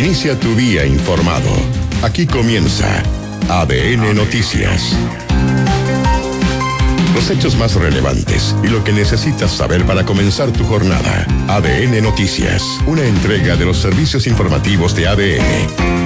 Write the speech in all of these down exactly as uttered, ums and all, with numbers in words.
Inicia tu día informado. Aquí comienza A D N Noticias. Los hechos más relevantes y lo que necesitas saber para comenzar tu jornada. A D N Noticias, una entrega de los servicios informativos de A D N.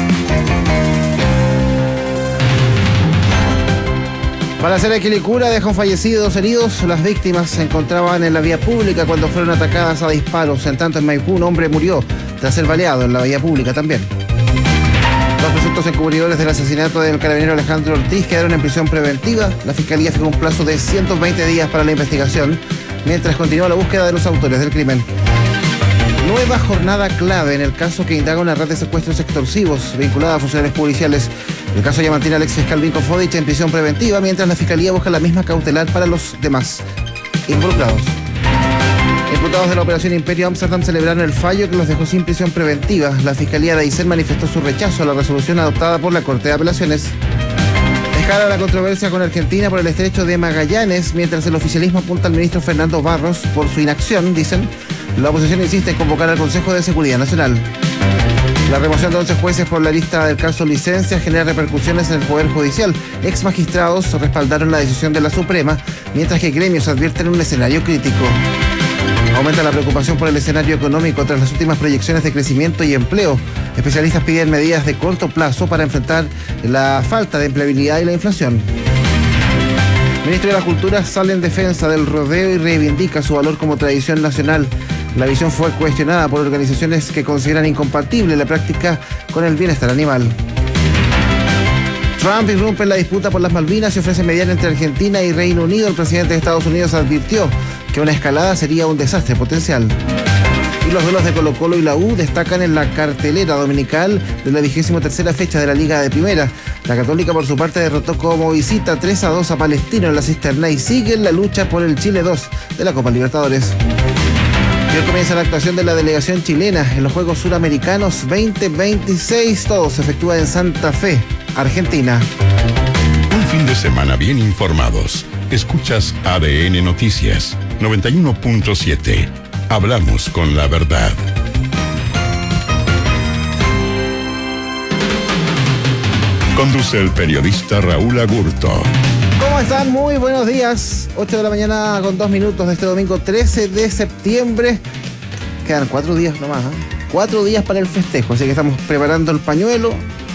Balacera de Quilicura deja un fallecido y dos heridos. Las víctimas se encontraban en la vía pública cuando fueron atacadas a disparos. En tanto, en Maipú, un hombre murió tras ser baleado en la vía pública también. Los presuntos encubridores del asesinato del carabinero Alejandro Ortiz quedaron en prisión preventiva. La Fiscalía fijó un plazo de ciento veinte días para la investigación, mientras continúa la búsqueda de los autores del crimen. Nueva jornada clave en el caso que indaga una red de secuestros extorsivos vinculada a funcionarios policiales. El caso ya mantiene al ex fiscal Vinko Fodich en prisión preventiva, mientras la Fiscalía busca la misma cautelar para los demás involucrados. Imputados de la Operación Imperio Amsterdam celebraron el fallo que los dejó sin prisión preventiva. La Fiscalía de Aysén manifestó su rechazo a la resolución adoptada por la Corte de Apelaciones. Escala la controversia con Argentina por el estrecho de Magallanes, mientras el oficialismo apunta al ministro Fernando Barros por su inacción, dicen. La oposición insiste en convocar al Consejo de Seguridad Nacional. La remoción de once jueces por la lista del caso Licencia genera repercusiones en el Poder Judicial. Ex magistrados respaldaron la decisión de la Suprema, mientras que gremios advierten un escenario crítico. Aumenta la preocupación por el escenario económico tras las últimas proyecciones de crecimiento y empleo. Especialistas piden medidas de corto plazo para enfrentar la falta de empleabilidad y la inflación. El ministro de la Cultura sale en defensa del rodeo y reivindica su valor como tradición nacional. La visión fue cuestionada por organizaciones que consideran incompatible la práctica con el bienestar animal. Trump irrumpe en la disputa por las Malvinas y ofrece mediar entre Argentina y Reino Unido. El presidente de Estados Unidos advirtió que una escalada sería un desastre potencial. Y los duelos de Colo-Colo y la U destacan en la cartelera dominical de la vigésima tercera fecha de la Liga de Primera. La Católica, por su parte, derrotó como visita tres a dos a Palestino en la cisterna y sigue en la lucha por el Chile dos de la Copa Libertadores. Y hoy comienza la actuación de la delegación chilena en los Juegos Suramericanos veinte veintiséis. Todo se efectúa en Santa Fe, Argentina. Un fin de semana bien informados. Escuchas A D N Noticias noventa y uno punto siete. Hablamos con la verdad. Conduce el periodista Raúl Agurto. ¿Cómo están? Muy buenos días. ocho de la mañana con dos minutos de este domingo trece de septiembre. Quedan cuatro días nomás, ¿eh? Cuatro días para el festejo, así que estamos preparando el pañuelo,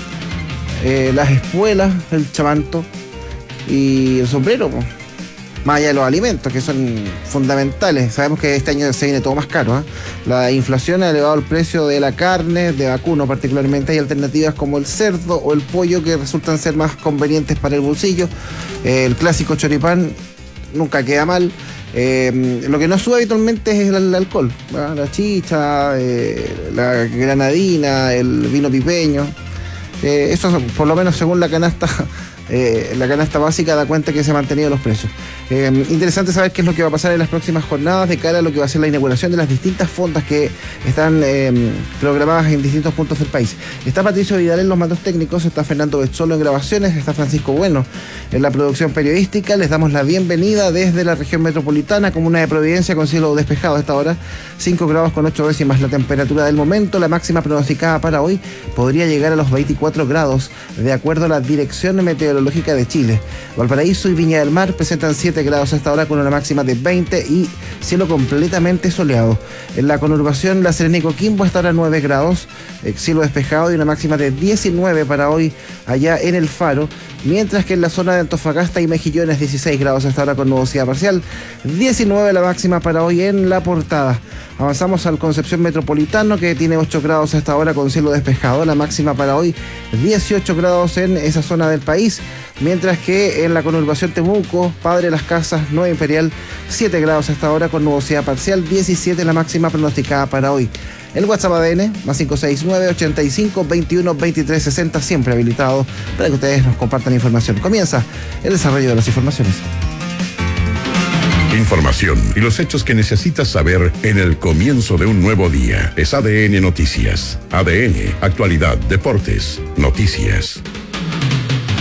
eh, las espuelas, el chamanto y el sombrero, pues. Más allá de los alimentos, que son fundamentales. Sabemos que este año se viene todo más caro, ¿eh? La inflación ha elevado el precio de la carne, de vacuno particularmente. Hay alternativas como el cerdo o el pollo que resultan ser más convenientes para el bolsillo. Eh, el clásico choripán nunca queda mal. Eh, lo que no sube habitualmente es el, el alcohol, ¿verdad? La chicha, eh, la granadina, el vino pipeño. Eh, eso por lo menos según la canasta eh, la canasta básica da cuenta que se han mantenido los precios. Eh, interesante saber qué es lo que va a pasar en las próximas jornadas de cara a lo que va a ser la inauguración de las distintas fondas que están eh, programadas en distintos puntos del país. Está Patricio Vidal en los mandos técnicos, está Fernando Betzolo en grabaciones, está Francisco Bueno en la producción periodística. Les damos la bienvenida desde la región metropolitana, comuna de Providencia, con cielo despejado a esta hora, cinco grados con ocho décimas la temperatura del momento. La máxima pronosticada para hoy podría llegar a los veinticuatro grados, de acuerdo a la Dirección Meteorológica de Chile. Valparaíso y Viña del Mar presentan siete grados a esta hora con una máxima de veinte y cielo completamente soleado. En la conurbación La Serena y Coquimbo hasta ahora nueve grados, cielo despejado y una máxima de diecinueve para hoy allá en El Faro, mientras que en la zona de Antofagasta y Mejillones dieciséis grados hasta ahora con nubosidad parcial, diecinueve la máxima para hoy en La Portada. Avanzamos al Concepción Metropolitano, que tiene ocho grados hasta ahora con cielo despejado, la máxima para hoy dieciocho grados en esa zona del país, mientras que en la conurbación Temuco, Padre Las Casas, Nueva Imperial, siete grados hasta ahora con nubosidad parcial, diecisiete la máxima pronosticada para hoy. El WhatsApp A D N, más cinco seis nueve, ochenta y cinco, veintiuno, veintitrés, sesenta, siempre habilitado para que ustedes nos compartan información. Comienza el desarrollo de las informaciones. Información y los hechos que necesitas saber en el comienzo de un nuevo día. Es A D N Noticias. A D N, actualidad, deportes, noticias.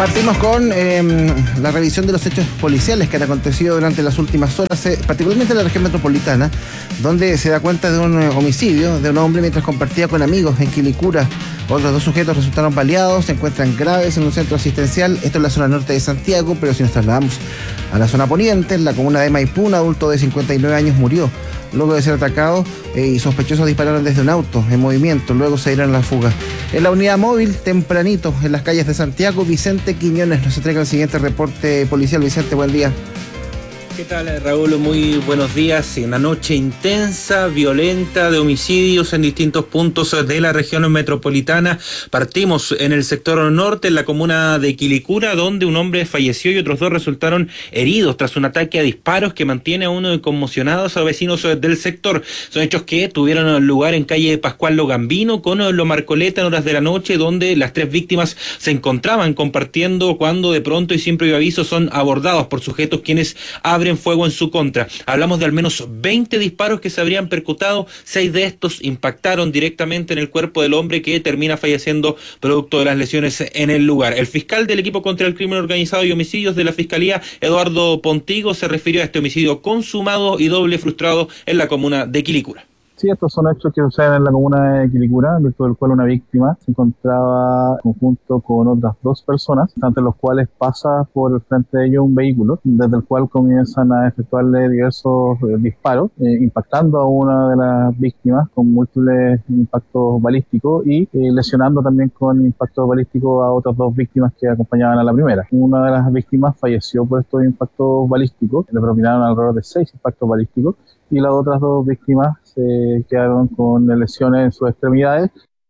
Partimos con eh, la revisión de los hechos policiales que han acontecido durante las últimas horas, eh, particularmente en la región metropolitana, donde se da cuenta de un eh, homicidio de un hombre mientras compartía con amigos en Quilicura. Otros dos sujetos resultaron baleados, se encuentran graves en un centro asistencial. Esto es la zona norte de Santiago, pero si nos trasladamos a la zona poniente, en la comuna de Maipú, un adulto de cincuenta y nueve años murió luego de ser atacado eh, y sospechosos dispararon desde un auto en movimiento, luego se dieron a la fuga. En la unidad móvil, tempranito, en las calles de Santiago, Vicente Quiñones nos entrega el siguiente reporte policial. Vicente, buen día. ¿Qué tal, Raúl? Muy buenos días. Una noche intensa, violenta, de homicidios en distintos puntos de la región metropolitana. Partimos en el sector norte, en la comuna de Quilicura, donde un hombre falleció y otros dos resultaron heridos tras un ataque a disparos que mantiene a uno conmocionados a vecinos del sector. Son hechos que tuvieron lugar en calle Pascual Logambino con Lo Marcoleta en horas de la noche, donde las tres víctimas se encontraban compartiendo cuando de pronto y sin previo aviso son abordados por sujetos quienes abren fuego en su contra. Hablamos de al menos veinte disparos que se habrían percutado, seis de estos impactaron directamente en el cuerpo del hombre, que termina falleciendo producto de las lesiones en el lugar. El fiscal del equipo contra el crimen organizado y homicidios de la Fiscalía, Eduardo Pontigo, se refirió a este homicidio consumado y doble frustrado en la comuna de Quilicura. Sí, estos son hechos que suceden en la comuna de Quilicura, dentro del cual una víctima se encontraba conjunto con otras dos personas, entre los cuales pasa por el frente de ellos un vehículo, desde el cual comienzan a efectuarle diversos eh, disparos, eh, impactando a una de las víctimas con múltiples impactos balísticos y eh, lesionando también con impactos balísticos a otras dos víctimas que acompañaban a la primera. Una de las víctimas falleció por estos impactos balísticos, le propinaron alrededor de seis impactos balísticos, y las otras dos víctimas se quedaron con lesiones en sus extremidades.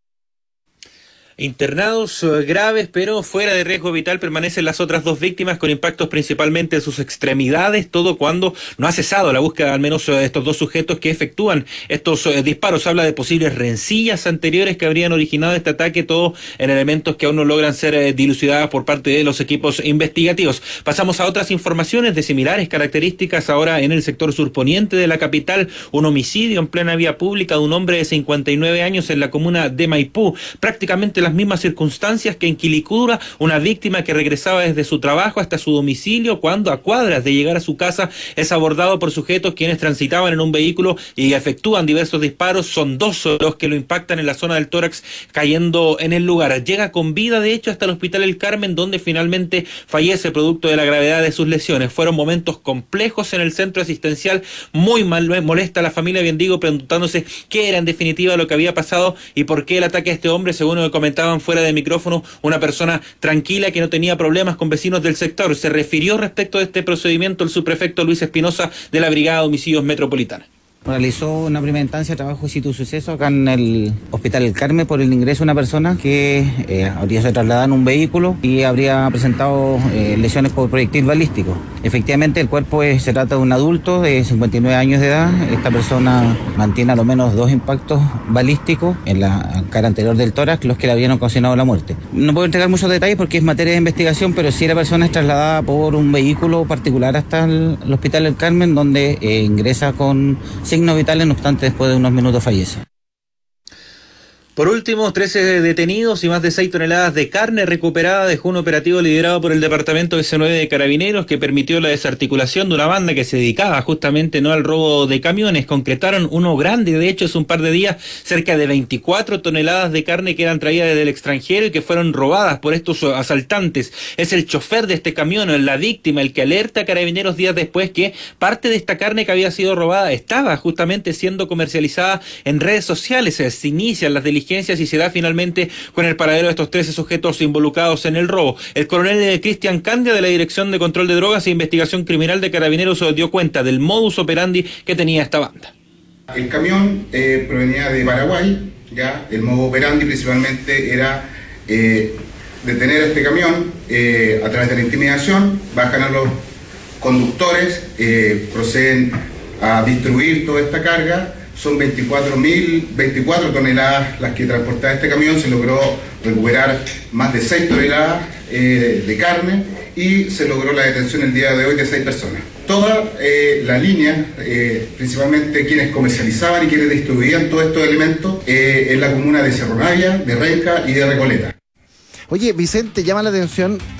Internados eh, graves, pero fuera de riesgo vital permanecen las otras dos víctimas con impactos principalmente en sus extremidades, todo cuando no ha cesado la búsqueda al menos de estos dos sujetos que efectúan estos eh, disparos. Habla de posibles rencillas anteriores que habrían originado este ataque, todo en elementos que aún no logran ser eh, dilucidadas por parte de los equipos investigativos. Pasamos a otras informaciones de similares características ahora en el sector surponiente de la capital. Un homicidio en plena vía pública de un hombre de cincuenta y nueve años en la comuna de Maipú. Prácticamente las mismas circunstancias que en Quilicura, una víctima que regresaba desde su trabajo hasta su domicilio, cuando a cuadras de llegar a su casa es abordado por sujetos quienes transitaban en un vehículo y efectúan diversos disparos. Son dos los que lo impactan en la zona del tórax, cayendo en el lugar. Llega con vida, de hecho, hasta el Hospital El Carmen, donde finalmente fallece producto de la gravedad de sus lesiones. Fueron momentos complejos en el centro asistencial, muy mal, molesta a la familia, bien digo, preguntándose qué era en definitiva lo que había pasado y por qué el ataque a este hombre. Según lo que comentaban fuera de micrófono, una persona tranquila que no tenía problemas con vecinos del sector. Se refirió respecto de este procedimiento el subprefecto Luis Espinosa de la Brigada de Homicidios Metropolitana. Realizó una primera instancia de trabajo de sitio suceso acá en el Hospital El Carmen por el ingreso de una persona que eh, habría sido trasladada en un vehículo y habría presentado eh, lesiones por proyectil balístico. Efectivamente, el cuerpo es, se trata de un adulto de cincuenta y nueve años de edad. Esta persona mantiene a lo menos dos impactos balísticos en la cara anterior del tórax, los que le habían ocasionado la muerte. No puedo entregar muchos detalles porque es materia de investigación, pero sí la persona es trasladada por un vehículo particular hasta el, el Hospital El Carmen, donde eh, ingresa con signos vitales, no obstante, después de unos minutos fallece. Por último, trece detenidos y más de seis toneladas de carne recuperada dejó un operativo liderado por el Departamento ese nueve de Carabineros que permitió la desarticulación de una banda que se dedicaba justamente no al robo de camiones. Concretaron uno grande, de hecho, hace un par de días, cerca de veinticuatro toneladas de carne que eran traídas desde el extranjero y que fueron robadas por estos asaltantes. Es el chofer de este camión, la víctima, el que alerta a Carabineros días después que parte de esta carne que había sido robada estaba justamente siendo comercializada en redes sociales. Se inician las diligencias y se da finalmente con el paradero de estos trece sujetos involucrados en el robo. El coronel Cristian Candia de la Dirección de Control de Drogas e Investigación Criminal de Carabineros dio cuenta del modus operandi que tenía esta banda. El camión eh, provenía de Paraguay, ya el modus operandi principalmente era eh, detener este camión eh, a través de la intimidación, bajan a los conductores, eh, proceden a distribuir toda esta carga. Son veinticuatro mil, veinticuatro toneladas las que transportaba este camión. Se logró recuperar más de seis toneladas eh, de carne y se logró la detención el día de hoy de seis personas. Toda eh, la línea, eh, principalmente quienes comercializaban y quienes distribuían todos estos elementos, eh, en la comuna de Cerro Navia, de Renca y de Recoleta. Oye, Vicente, llama la atención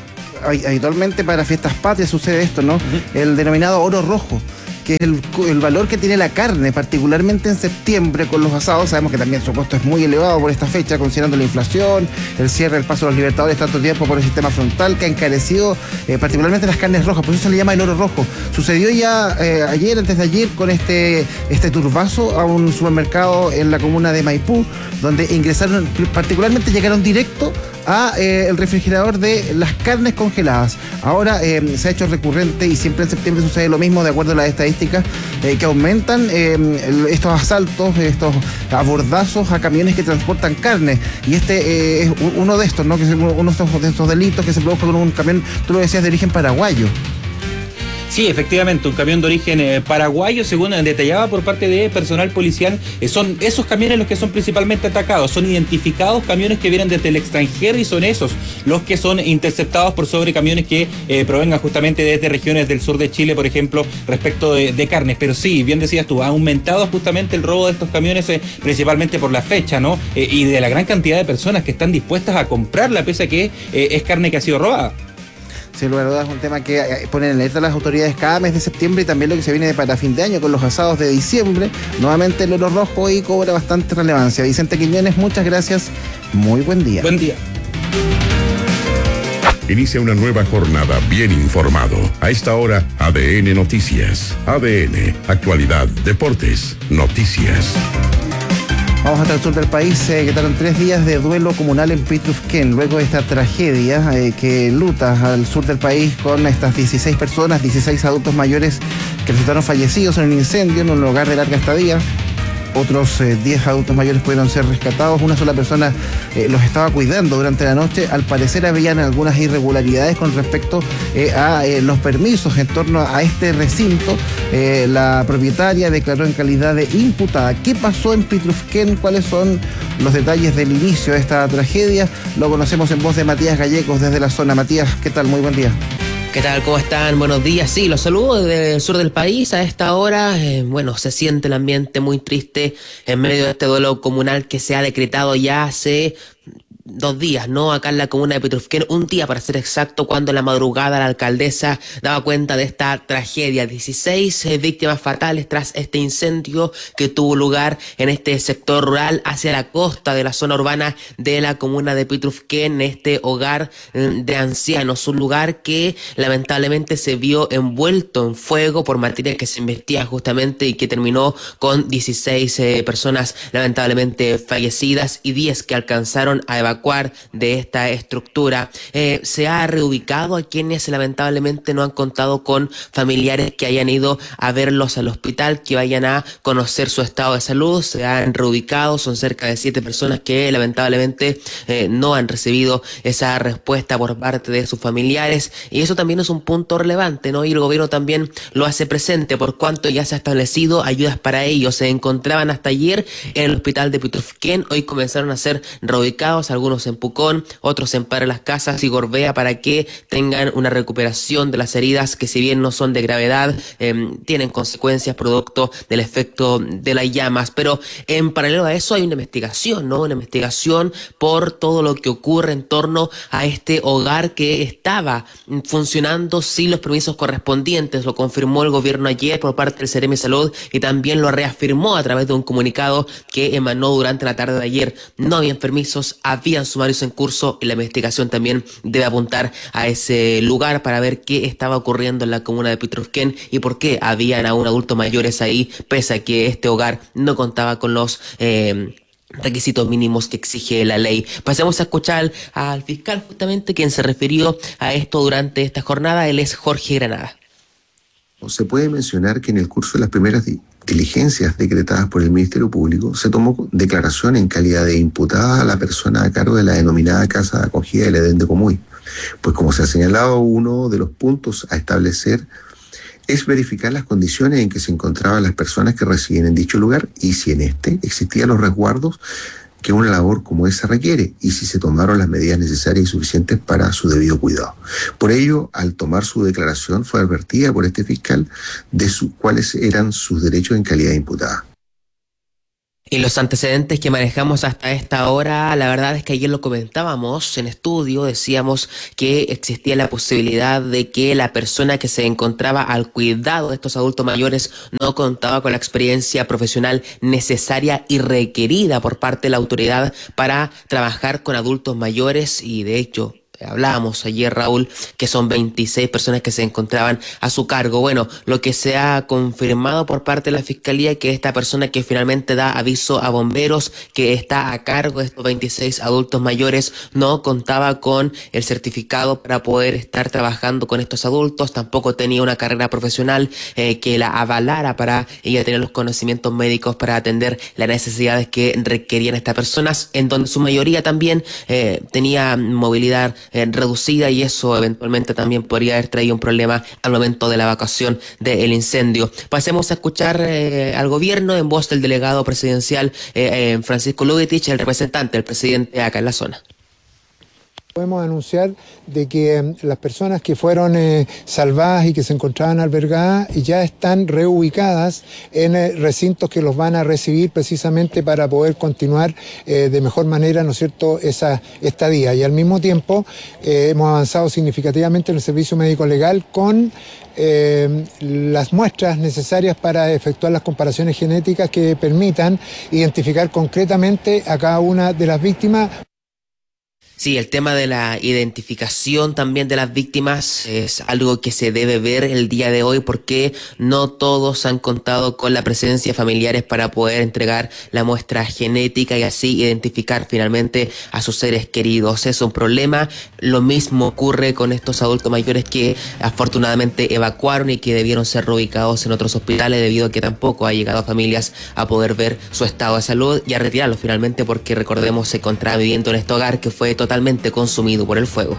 habitualmente para fiestas patrias sucede esto, ¿no? Uh-huh. El denominado oro rojo, que es el, el valor que tiene la carne, particularmente en septiembre con los asados. Sabemos que también su costo es muy elevado por esta fecha, considerando la inflación, el cierre del paso de los Libertadores tanto tiempo por el sistema frontal, que ha encarecido eh, particularmente las carnes rojas, por eso se le llama el oro rojo. Sucedió ya eh, ayer, antes de ayer, con este, este turbazo a un supermercado en la comuna de Maipú, donde ingresaron, particularmente llegaron directo a eh, el refrigerador de las carnes congeladas. Ahora eh, se ha hecho recurrente y siempre en septiembre sucede lo mismo, de acuerdo a las estadísticas, eh, que aumentan eh, estos asaltos, estos abordazos a camiones que transportan carne. Y este eh, es uno de estos, ¿no? Que es uno de estos, de estos delitos que se produjo con un camión, tú lo decías, de origen paraguayo. Sí, efectivamente, un camión de origen eh, paraguayo, según detallaba por parte de personal policial, eh, son esos camiones los que son principalmente atacados, son identificados camiones que vienen desde el extranjero y son esos los que son interceptados por sobre camiones que eh, provengan justamente desde regiones del sur de Chile, por ejemplo, respecto de, de carnes. Pero sí, bien decías tú, ha aumentado justamente el robo de estos camiones, eh, principalmente por la fecha, ¿no? Eh, y de la gran cantidad de personas que están dispuestas a comprarla, pese a que eh, es carne que ha sido robada. Sin lugar a dudas, es un tema que ponen en alerta a las autoridades cada mes de septiembre y también lo que se viene para fin de año con los asados de diciembre. Nuevamente el oro rojo y cobra bastante relevancia. Vicente Quiñones, muchas gracias. Muy buen día. Buen día. Inicia una nueva jornada bien informado. A esta hora, A D N Noticias. A D N, actualidad, deportes, noticias. Vamos hasta el sur del país. Se quedaron tres días de duelo comunal en Pitrufquén, luego de esta tragedia eh, que luta al sur del país con estas dieciséis personas, dieciséis adultos mayores que resultaron fallecidos en un incendio en un lugar de larga estadía. Otros eh, diez adultos mayores pudieron ser rescatados. Una sola persona eh, los estaba cuidando durante la noche. Al parecer habían algunas irregularidades con respecto eh, a eh, los permisos en torno a este recinto. Eh, la propietaria declaró en calidad de imputada. ¿Qué pasó en Pitrufquén? ¿Cuáles son los detalles del inicio de esta tragedia? Lo conocemos en voz de Matías Gallegos desde la zona. Matías, ¿qué tal? Muy buen día. ¿Qué tal? ¿Cómo están? Buenos días. Sí, los saludo desde el sur del país a esta hora. Eh, bueno, se siente el ambiente muy triste en medio de este duelo comunal que se ha decretado ya hace dos días, ¿no? Acá en la comuna de Pitrufquén, un día para ser exacto, cuando en la madrugada la alcaldesa daba cuenta de esta tragedia. dieciséis eh, víctimas fatales tras este incendio que tuvo lugar en este sector rural hacia la costa de la zona urbana de la comuna de Pitrufquén, este hogar eh, de ancianos, un lugar que lamentablemente se vio envuelto en fuego por materia que se investiga justamente y que terminó con dieciséis eh, personas lamentablemente fallecidas y diez que alcanzaron a evacuar de esta estructura. Eh, se ha reubicado a quienes lamentablemente no han contado con familiares que hayan ido a verlos al hospital, que vayan a conocer su estado de salud. Se han reubicado, son cerca de siete personas que lamentablemente eh, no han recibido esa respuesta por parte de sus familiares, y eso también es un punto relevante, ¿no? Y el gobierno también lo hace presente, por cuanto ya se ha establecido ayudas para ellos. Se encontraban hasta ayer en el hospital de Pitrufquén, hoy comenzaron a ser reubicados, algunos en Pucón, otros en Para Las Casas y Gorbea, para que tengan una recuperación de las heridas que, si bien no son de gravedad, eh, tienen consecuencias producto del efecto de las llamas. Pero en paralelo a eso hay una investigación, ¿no? Una investigación por todo lo que ocurre en torno a este hogar que estaba funcionando sin los permisos correspondientes. Lo confirmó el gobierno ayer por parte del Seremi de Salud y también lo reafirmó a través de un comunicado que emanó durante la tarde de ayer. No habían permisos, habían sumarios en curso y la investigación también debe apuntar a ese lugar para ver qué estaba ocurriendo en la comuna de Pitrufquén y por qué habían aún adultos mayores ahí, pese a que este hogar no contaba con los eh, requisitos mínimos que exige la ley. Pasemos a escuchar al, al fiscal justamente quien se refirió a esto durante esta jornada. Él es Jorge Granada. Se puede mencionar que en el curso de las primeras diligencias decretadas por el Ministerio Público se tomó declaración en calidad de imputada a la persona a cargo de la denominada Casa de Acogida del Edén de Comuy. Pues, como se ha señalado, uno de los puntos a establecer es verificar las condiciones en que se encontraban las personas que residen en dicho lugar y si en este existían los resguardos que una labor como esa requiere y si se tomaron las medidas necesarias y suficientes para su debido cuidado. Por ello, al tomar su declaración, fue advertida por este fiscal de su, cuáles eran sus derechos en calidad de imputada. Y los antecedentes que manejamos hasta esta hora, la verdad es que ayer lo comentábamos en estudio, decíamos que existía la posibilidad de que la persona que se encontraba al cuidado de estos adultos mayores no contaba con la experiencia profesional necesaria y requerida por parte de la autoridad para trabajar con adultos mayores, y de hecho hablábamos ayer, Raúl, que son veintiséis personas que se encontraban a su cargo. Bueno, lo que se ha confirmado por parte de la Fiscalía es que esta persona que finalmente da aviso a bomberos que está a cargo de estos veintiséis adultos mayores no contaba con el certificado para poder estar trabajando con estos adultos, tampoco tenía una carrera profesional eh, que la avalara para ella tener los conocimientos médicos para atender las necesidades que requerían estas personas, en donde su mayoría también eh, tenía movilidad Eh, reducida, y eso eventualmente también podría haber traído un problema al momento de la evacuación del incendio. Pasemos a escuchar eh, al gobierno en voz del delegado presidencial eh, eh, Francisco Lubitich, el representante del presidente acá en la zona. Podemos anunciar de que eh, las personas que fueron eh, salvadas y que se encontraban albergadas ya están reubicadas en eh, recintos que los van a recibir precisamente para poder continuar eh, de mejor manera, ¿no es cierto?, esa estadía. Y al mismo tiempo eh, hemos avanzado significativamente en el servicio médico legal con eh, las muestras necesarias para efectuar las comparaciones genéticas que permitan identificar concretamente a cada una de las víctimas. Sí, el tema de la identificación también de las víctimas es algo que se debe ver el día de hoy, porque no todos han contado con la presencia de familiares para poder entregar la muestra genética y así identificar finalmente a sus seres queridos. Es un problema. Lo mismo ocurre con estos adultos mayores que afortunadamente evacuaron y que debieron ser reubicados en otros hospitales debido a que tampoco ha llegado a familias a poder ver su estado de salud y a retirarlos finalmente, porque recordemos se encontraba viviendo en este hogar que fue totalmente totalmente consumido por el fuego.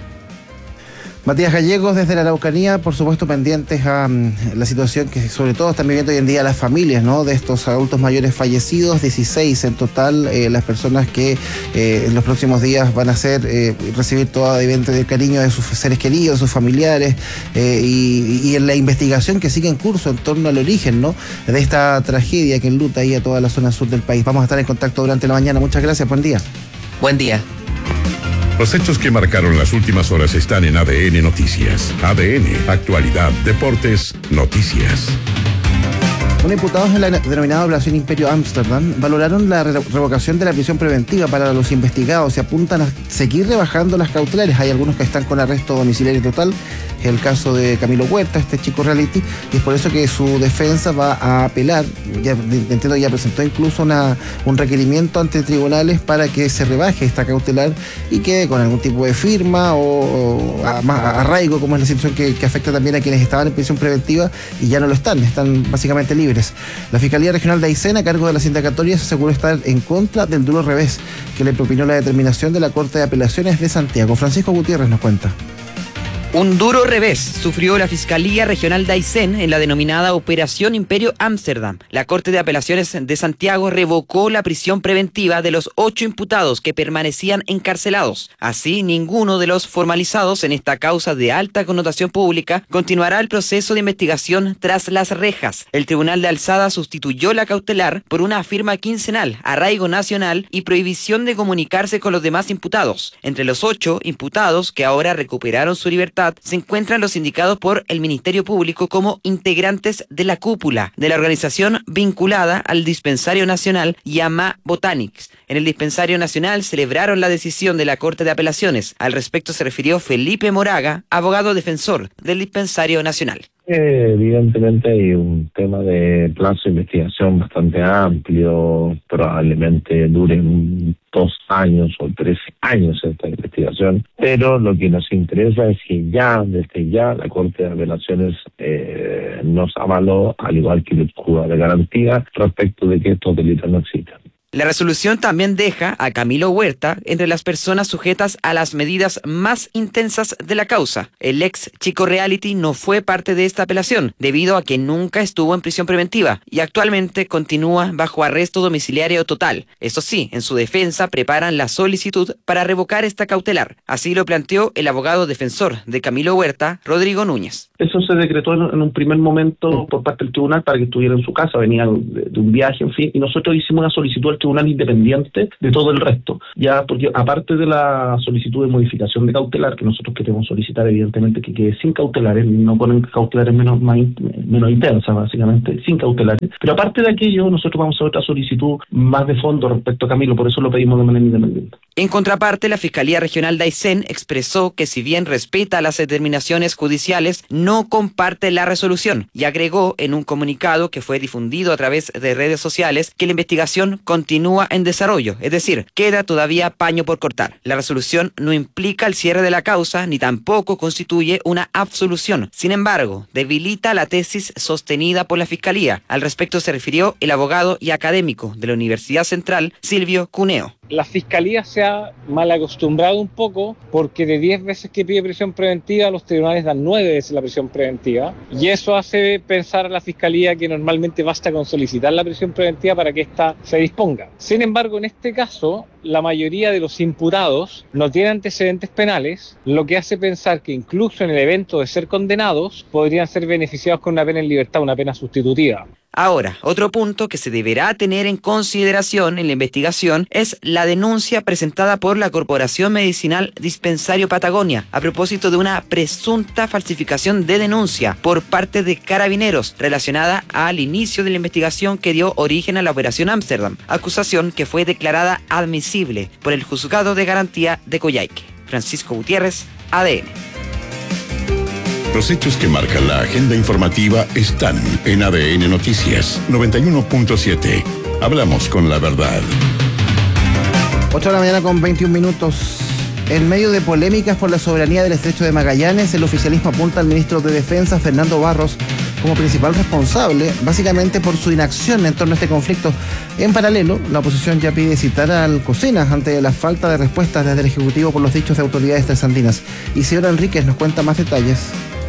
Matías Gallegos desde la Araucanía, por supuesto pendientes a um, la situación que sobre todo están viviendo hoy en día las familias, ¿no?, de estos adultos mayores fallecidos, dieciséis en total, eh, las personas que eh, en los próximos días van a ser, eh, recibir todo el cariño de sus seres queridos, sus familiares, eh, y, y en la investigación que sigue en curso en torno al origen, ¿no?, de esta tragedia que enluta ahí a toda la zona sur del país. Vamos a estar en contacto durante la mañana. Muchas gracias, buen día. Buen día. Los hechos que marcaron las últimas horas están en A D N Noticias. A D N, actualidad, deportes, noticias. Unos imputados en la denominada Operación Imperio Ámsterdam valoraron la re- revocación de la prisión preventiva para los investigados y apuntan a seguir rebajando las cautelares. Hay algunos que están con arresto domiciliario total, es el caso de Camilo Huerta, este chico reality, y es por eso que su defensa va a apelar, ya entiendo ya presentó incluso una, un requerimiento ante tribunales para que se rebaje esta cautelar y quede con algún tipo de firma o, o a, a, arraigo, como es la situación que, que afecta también a quienes estaban en prisión preventiva y ya no lo están, están básicamente libres. La Fiscalía Regional de Aysén, a cargo de la Sindicatoria, se aseguró estar en contra del duro revés que le propinó la determinación de la Corte de Apelaciones de Santiago. Francisco Gutiérrez nos cuenta. Un duro revés sufrió la Fiscalía Regional de Aysén en la denominada Operación Imperio Ámsterdam. La Corte de Apelaciones de Santiago revocó la prisión preventiva de los ocho imputados que permanecían encarcelados. Así, ninguno de los formalizados en esta causa de alta connotación pública continuará el proceso de investigación tras las rejas. El Tribunal de Alzada sustituyó la cautelar por una firma quincenal, arraigo nacional y prohibición de comunicarse con los demás imputados. Entre los ocho imputados que ahora recuperaron su libertad se encuentran los indicados por el Ministerio Público como integrantes de la cúpula de la organización vinculada al Dispensario Nacional Yama Botanics. En el Dispensario Nacional celebraron la decisión de la Corte de Apelaciones. Al respecto se refirió Felipe Moraga, abogado defensor del Dispensario Nacional. Eh, evidentemente hay un tema de plazo de investigación bastante amplio, probablemente duren dos años o tres años esta investigación, pero lo que nos interesa es que ya, desde ya, la Corte de Apelaciones eh, nos avaló, al igual que el juzgado de garantía, respecto de que estos delitos no existan. La resolución también deja a Camilo Huerta entre las personas sujetas a las medidas más intensas de la causa. El ex chico reality no fue parte de esta apelación, debido a que nunca estuvo en prisión preventiva y actualmente continúa bajo arresto domiciliario total. Eso sí, en su defensa preparan la solicitud para revocar esta cautelar. Así lo planteó el abogado defensor de Camilo Huerta, Rodrigo Núñez. Eso se decretó en un primer momento por parte del tribunal para que estuviera en su casa, venía de un viaje, en fin, y nosotros hicimos una solicitud al tribunal independiente de todo el resto, ya porque aparte de la solicitud de modificación de cautelar, que nosotros queremos solicitar evidentemente que quede sin cautelares, no ponen cautelares menos, más, menos intensas básicamente, sin cautelares, pero aparte de aquello nosotros vamos a hacer otra solicitud más de fondo respecto a Camilo, por eso lo pedimos de manera independiente. En contraparte, la Fiscalía Regional de Aysén expresó que si bien respeta las determinaciones judiciales, no comparte la resolución y agregó en un comunicado que fue difundido a través de redes sociales que la investigación continúa en desarrollo, es decir, queda todavía paño por cortar. La resolución no implica el cierre de la causa ni tampoco constituye una absolución. Sin embargo, debilita la tesis sostenida por la Fiscalía. Al respecto se refirió el abogado y académico de la Universidad Central, Silvio Cuneo. La Fiscalía se ha mal acostumbrado un poco porque de diez veces que pide prisión preventiva, los tribunales dan nueve veces la prisión preventiva y eso hace pensar a la Fiscalía que normalmente basta con solicitar la prisión preventiva para que ésta se disponga. Sin embargo, en este caso, la mayoría de los imputados no tienen antecedentes penales, lo que hace pensar que incluso en el evento de ser condenados podrían ser beneficiados con una pena en libertad, una pena sustitutiva. Ahora, otro punto que se deberá tener en consideración en la investigación es la denuncia presentada por la Corporación Medicinal Dispensario Patagonia a propósito de una presunta falsificación de denuncia por parte de Carabineros relacionada al inicio de la investigación que dio origen a la Operación Ámsterdam, acusación que fue declarada admisible por el Juzgado de Garantía de Coyhaique. Francisco Gutiérrez, A D N. Los hechos que marcan la agenda informativa están en A D N Noticias noventa y uno punto siete. Hablamos con la verdad. ocho de la mañana con veintiún minutos. En medio de polémicas por la soberanía del Estrecho de Magallanes, el oficialismo apunta al ministro de Defensa, Fernando Barros, como principal responsable, básicamente por su inacción en torno a este conflicto. En paralelo, la oposición ya pide citar al COSENA ante la falta de respuestas desde el Ejecutivo por los dichos de autoridades trasandinas. Isidora Enríquez nos cuenta más detalles.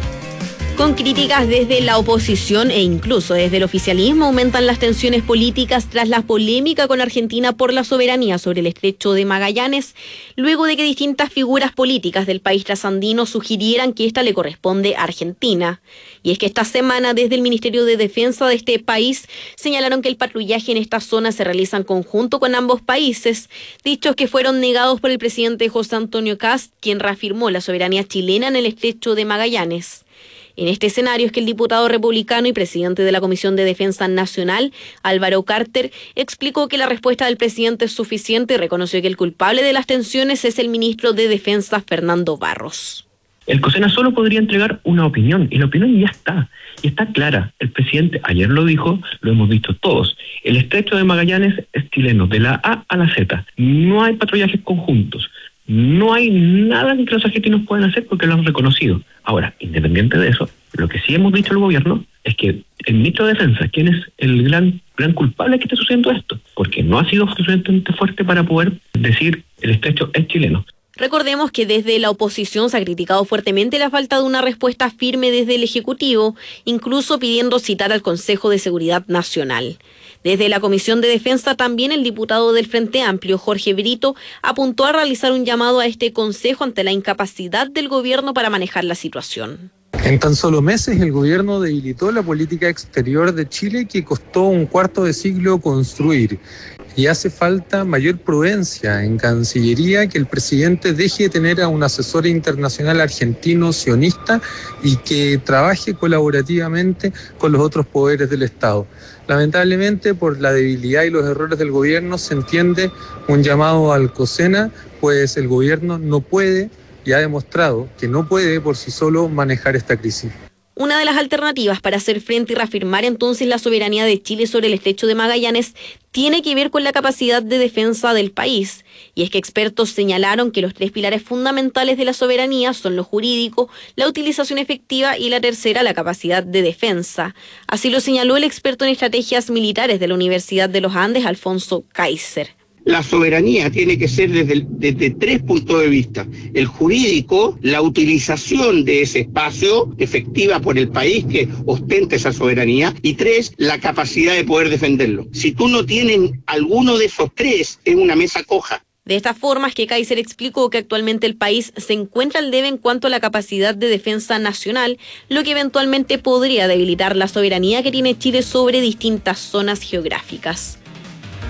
Con críticas desde la oposición e incluso desde el oficialismo, aumentan las tensiones políticas tras la polémica con Argentina por la soberanía sobre el Estrecho de Magallanes, luego de que distintas figuras políticas del país trasandino sugirieran que esta le corresponde a Argentina. Y es que esta semana desde el Ministerio de Defensa de este país señalaron que el patrullaje en esta zona se realiza en conjunto con ambos países, dichos que fueron negados por el presidente José Antonio Kast, quien reafirmó la soberanía chilena en el Estrecho de Magallanes. En este escenario es que el diputado republicano y presidente de la Comisión de Defensa Nacional, Álvaro Carter, explicó que la respuesta del presidente es suficiente y reconoció que el culpable de las tensiones es el ministro de Defensa, Fernando Barros. El COSENA solo podría entregar una opinión, y la opinión ya está, y está clara. El presidente ayer lo dijo, lo hemos visto todos. El Estrecho de Magallanes es chileno, de la A a la Z. No hay patrullajes conjuntos. No hay nada que los argentinos puedan hacer porque lo han reconocido. Ahora, independiente de eso, lo que sí hemos dicho al gobierno es que el ministro de Defensa, ¿quién es el gran gran culpable que esté sucediendo esto? Porque no ha sido suficientemente fuerte para poder decir el estrecho es chileno. Recordemos que desde la oposición se ha criticado fuertemente la falta de una respuesta firme desde el Ejecutivo, incluso pidiendo citar al Consejo de Seguridad Nacional. Desde la Comisión de Defensa también el diputado del Frente Amplio, Jorge Brito, apuntó a realizar un llamado a este Consejo ante la incapacidad del gobierno para manejar la situación. En tan solo meses el gobierno debilitó la política exterior de Chile que costó un cuarto de siglo construir. Y hace falta mayor prudencia en Cancillería, que el presidente deje de tener a un asesor internacional argentino sionista y que trabaje colaborativamente con los otros poderes del Estado. Lamentablemente, por la debilidad y los errores del gobierno, se entiende un llamado al COSENA, pues el gobierno no puede y ha demostrado que no puede por sí solo manejar esta crisis. Una de las alternativas para hacer frente y reafirmar entonces la soberanía de Chile sobre el Estrecho de Magallanes tiene que ver con la capacidad de defensa del país. Y es que expertos señalaron que los tres pilares fundamentales de la soberanía son lo jurídico, la utilización efectiva y la tercera, la capacidad de defensa. Así lo señaló el experto en estrategias militares de la Universidad de los Andes, Alfonso Kaiser. La soberanía tiene que ser desde, el, desde tres puntos de vista. El jurídico, la utilización de ese espacio efectiva por el país que ostenta esa soberanía. Y tres, la capacidad de poder defenderlo. Si tú no tienes alguno de esos tres, es una mesa coja. De esta forma es que Kaiser explicó que actualmente el país se encuentra al debe en cuanto a la capacidad de defensa nacional, lo que eventualmente podría debilitar la soberanía que tiene Chile sobre distintas zonas geográficas.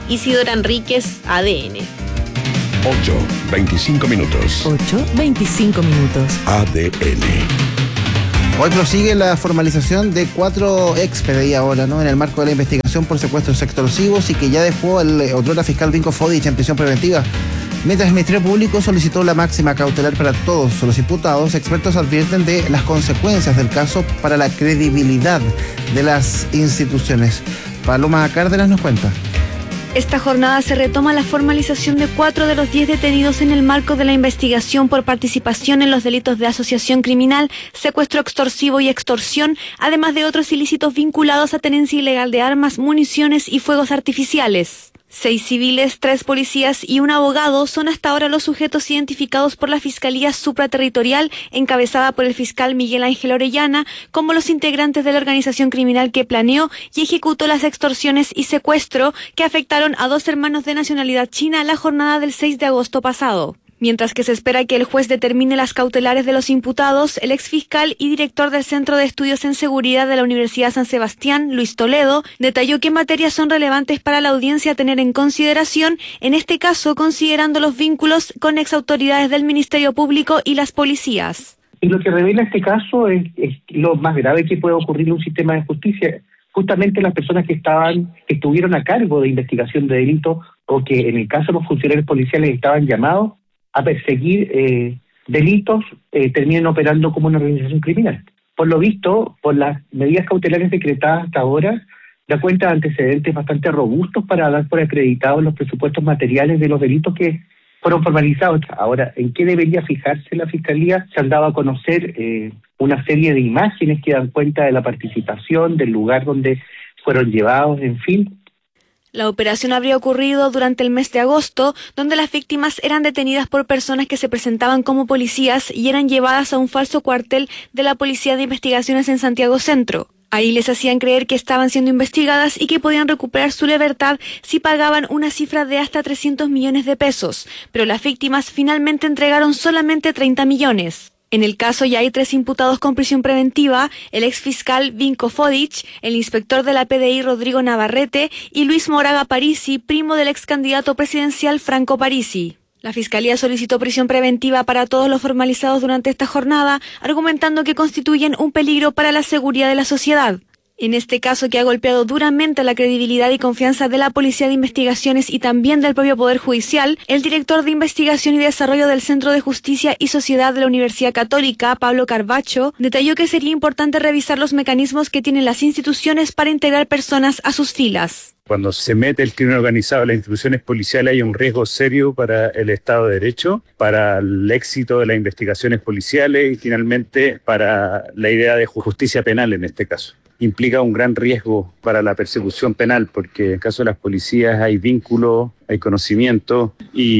Isidora Enríquez, A D N. ocho, veinticinco minutos. ocho, veinticinco minutos. A D N. Hoy prosigue la formalización de cuatro ex P D I ahora, ¿no? En el marco de la investigación por secuestros extorsivos y que ya dejó al otrora fiscal Vinko Fodic en prisión preventiva. Mientras el Ministerio Público solicitó la máxima cautelar para todos los imputados, expertos advierten de las consecuencias del caso para la credibilidad de las instituciones. Paloma Cárdenas nos cuenta. Esta jornada se retoma la formalización de cuatro de los diez detenidos en el marco de la investigación por participación en los delitos de asociación criminal, secuestro extorsivo y extorsión, además de otros ilícitos vinculados a tenencia ilegal de armas, municiones y fuegos artificiales. Seis civiles, tres policías y un abogado son hasta ahora los sujetos identificados por la Fiscalía Supraterritorial, encabezada por el fiscal Miguel Ángel Orellana, como los integrantes de la organización criminal que planeó y ejecutó las extorsiones y secuestro que afectaron a dos hermanos de nacionalidad china la jornada del seis de agosto pasado. Mientras que se espera que el juez determine las cautelares de los imputados, el exfiscal y director del Centro de Estudios en Seguridad de la Universidad San Sebastián, Luis Toledo, detalló qué materias son relevantes para la audiencia a tener en consideración, en este caso considerando los vínculos con exautoridades del Ministerio Público y las policías. Y lo que revela este caso es, es lo más grave que puede ocurrir en un sistema de justicia. Justamente las personas que estaban, que estuvieron a cargo de investigación de delitos o que en el caso de los funcionarios policiales estaban llamados a perseguir eh, delitos, eh, terminan operando como una organización criminal. Por lo visto, por las medidas cautelares decretadas hasta ahora, da cuenta de antecedentes bastante robustos para dar por acreditados los presupuestos materiales de los delitos que fueron formalizados. Ahora, ¿en qué debería fijarse la Fiscalía? Se han dado a conocer eh, una serie de imágenes que dan cuenta de la participación, del lugar donde fueron llevados, en fin. La operación habría ocurrido durante el mes de agosto, donde las víctimas eran detenidas por personas que se presentaban como policías y eran llevadas a un falso cuartel de la Policía de Investigaciones en Santiago Centro. Ahí les hacían creer que estaban siendo investigadas y que podían recuperar su libertad si pagaban una cifra de hasta trescientos millones de pesos, pero las víctimas finalmente entregaron solamente treinta millones. En el caso ya hay tres imputados con prisión preventiva, el exfiscal Vinko Fodic, el inspector de la P D I Rodrigo Navarrete y Luis Moraga Parisi, primo del ex candidato presidencial Franco Parisi. La Fiscalía solicitó prisión preventiva para todos los formalizados durante esta jornada, argumentando que constituyen un peligro para la seguridad de la sociedad. En este caso, que ha golpeado duramente la credibilidad y confianza de la Policía de Investigaciones y también del propio Poder Judicial, el director de Investigación y Desarrollo del Centro de Justicia y Sociedad de la Universidad Católica, Pablo Carvacho, detalló que sería importante revisar los mecanismos que tienen las instituciones para integrar personas a sus filas. Cuando se mete el crimen organizado en las instituciones policiales hay un riesgo serio para el Estado de Derecho, para el éxito de las investigaciones policiales y finalmente para la idea de justicia penal en este caso. Implica un gran riesgo para la persecución penal porque en el caso de las policías hay vínculo, hay conocimiento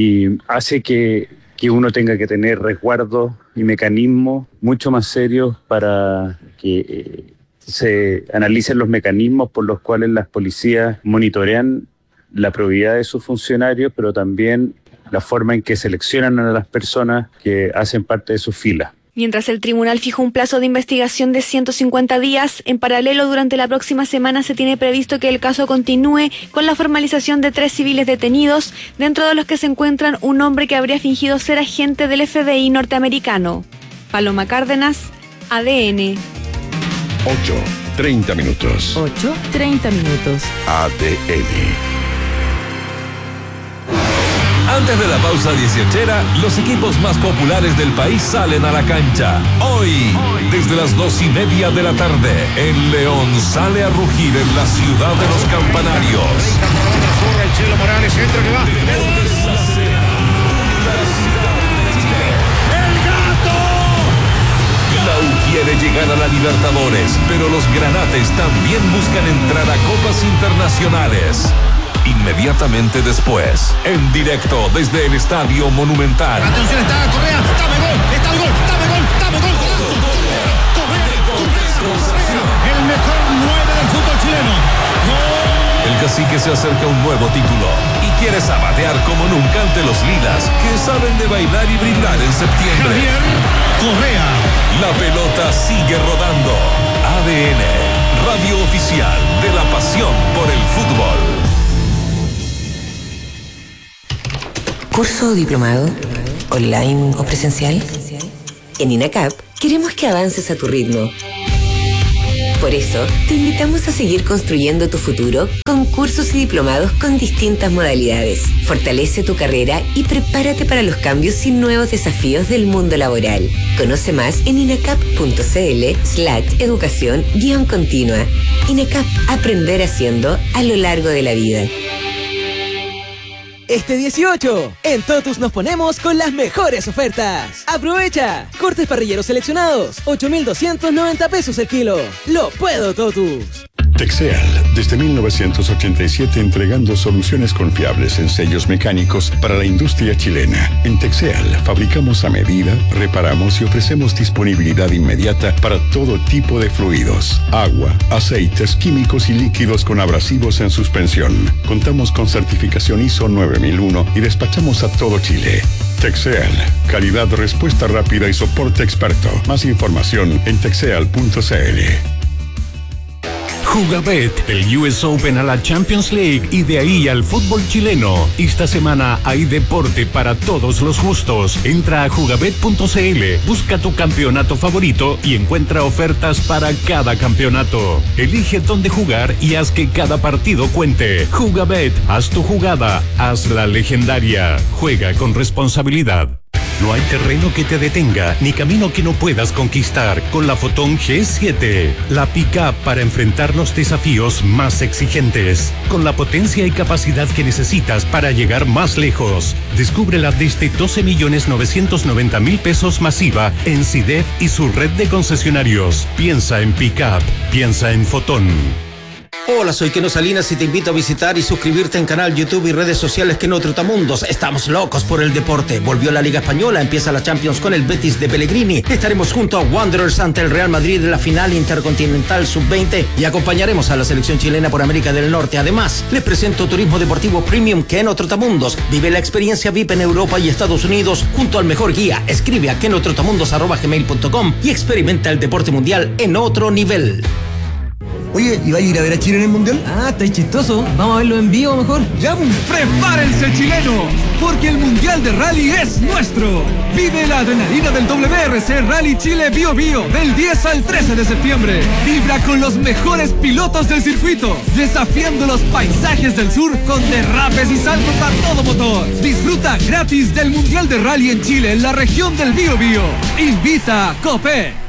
y hace que, que uno tenga que tener resguardos y mecanismos mucho más serios para que eh, se analicen los mecanismos por los cuales las policías monitorean la probidad de sus funcionarios, pero también la forma en que seleccionan a las personas que hacen parte de sus filas. Mientras el tribunal fijó un plazo de investigación de ciento cincuenta días, en paralelo durante la próxima semana se tiene previsto que el caso continúe con la formalización de tres civiles detenidos, dentro de los que se encuentran un hombre que habría fingido ser agente del F B I norteamericano. Paloma Cárdenas, A D N. ocho, treinta minutos. ocho, treinta minutos. A D N. Antes de la pausa dieciochera, los equipos más populares del país salen a la cancha. Hoy, desde las dos y media de la tarde, el León sale a rugir en la ciudad de los campanarios. El Chelo Morales, centro que va. ¡El gato! La U quiere llegar a la Libertadores, pero los granates también buscan entrar a copas internacionales. Inmediatamente después, en directo desde el Estadio Monumental. Atención, está Correa, dame gol, está el gol, dame gol, dame gol, Correa, Correa, el mejor nueve del fútbol chileno. ¡Gol! El cacique se acerca a un nuevo título y quiere zapatear como nunca ante los lilas, que saben de bailar y brindar en septiembre. Javier Correa. La pelota sigue rodando. A D N, radio oficial de la pasión por el fútbol. ¿Curso o diplomado? ¿Online o presencial? En INACAP queremos que avances a tu ritmo. Por eso, te invitamos a seguir construyendo tu futuro con cursos y diplomados con distintas modalidades. Fortalece tu carrera y prepárate para los cambios y nuevos desafíos del mundo laboral. Conoce más en inacap.cl slash educación guión continua. INACAP, aprender haciendo a lo largo de la vida. Este dieciocho, en Totus nos ponemos con las mejores ofertas. ¡Aprovecha! Cortes parrilleros seleccionados, ocho mil doscientos noventa pesos el kilo. ¡Lo puedo, Totus! Texeal, desde mil novecientos ochenta y siete entregando soluciones confiables en sellos mecánicos para la industria chilena. En Texeal fabricamos a medida, reparamos y ofrecemos disponibilidad inmediata para todo tipo de fluidos, agua, aceites, químicos y líquidos con abrasivos en suspensión. Contamos con certificación I S O nueve mil uno y despachamos a todo Chile. Texeal, calidad, respuesta rápida y soporte experto. Más información en texeal punto cl. Jugabet, el U S Open a la Champions League y de ahí al fútbol chileno. Esta semana hay deporte para todos los gustos. Entra a jugabet punto cl, busca tu campeonato favorito y encuentra ofertas para cada campeonato. Elige dónde jugar y haz que cada partido cuente. Jugabet, haz tu jugada, hazla legendaria. Juega con responsabilidad. No hay terreno que te detenga, ni camino que no puedas conquistar con la Fotón G siete. La pick-up para enfrentar los desafíos más exigentes. Con la potencia y capacidad que necesitas para llegar más lejos. Descúbrela desde doce millones novecientos noventa mil pesos masiva en SIDEF y su red de concesionarios. Piensa en pick-up, piensa en Fotón. Hola, soy Keno Salinas y te invito a visitar y suscribirte en canal YouTube y redes sociales Keno Trotamundos. Estamos locos por el deporte. Volvió la Liga Española, empieza la Champions con el Betis de Pellegrini. Estaremos junto a Wanderers ante el Real Madrid en la final intercontinental sub veinte y acompañaremos a la selección chilena por América del Norte. Además, les presento Turismo Deportivo Premium Keno Trotamundos. Vive la experiencia V I P en Europa y Estados Unidos junto al mejor guía. Escribe a kenotrotamundos arroba gmail punto com y experimenta el deporte mundial en otro nivel. Oye, ¿y va a ir a ver a Chile en el Mundial? Ah, está chistoso. Vamos a verlo en vivo mejor. ¡Ya! ¡Prepárense, chileno! Porque el Mundial de Rally es nuestro. Vive la adrenalina del W R C Rally Chile Bio Bio del diez al trece de septiembre. Vibra con los mejores pilotos del circuito, desafiando los paisajes del sur con derrapes y saltos a todo motor. Disfruta gratis del Mundial de Rally en Chile en la región del Bio Bio. Invita Copec.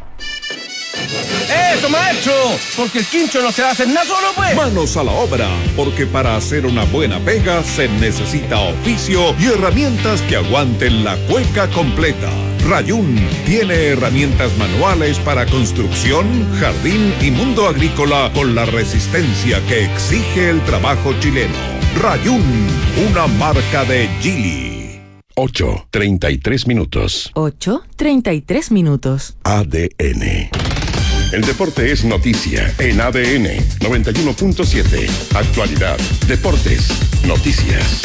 ¡Eso, maestro! Porque el quincho no se va a hacer nada solo, pues. Manos a la obra, porque para hacer una buena pega se necesita oficio y herramientas que aguanten la cueca completa. Rayún tiene herramientas manuales para construcción, jardín y mundo agrícola con la resistencia que exige el trabajo chileno. Rayún, una marca de Geely. ocho, treinta y tres minutos. ocho, treinta y tres minutos. A D N. El deporte es noticia en A D N noventa y uno punto siete. Actualidad, deportes, noticias.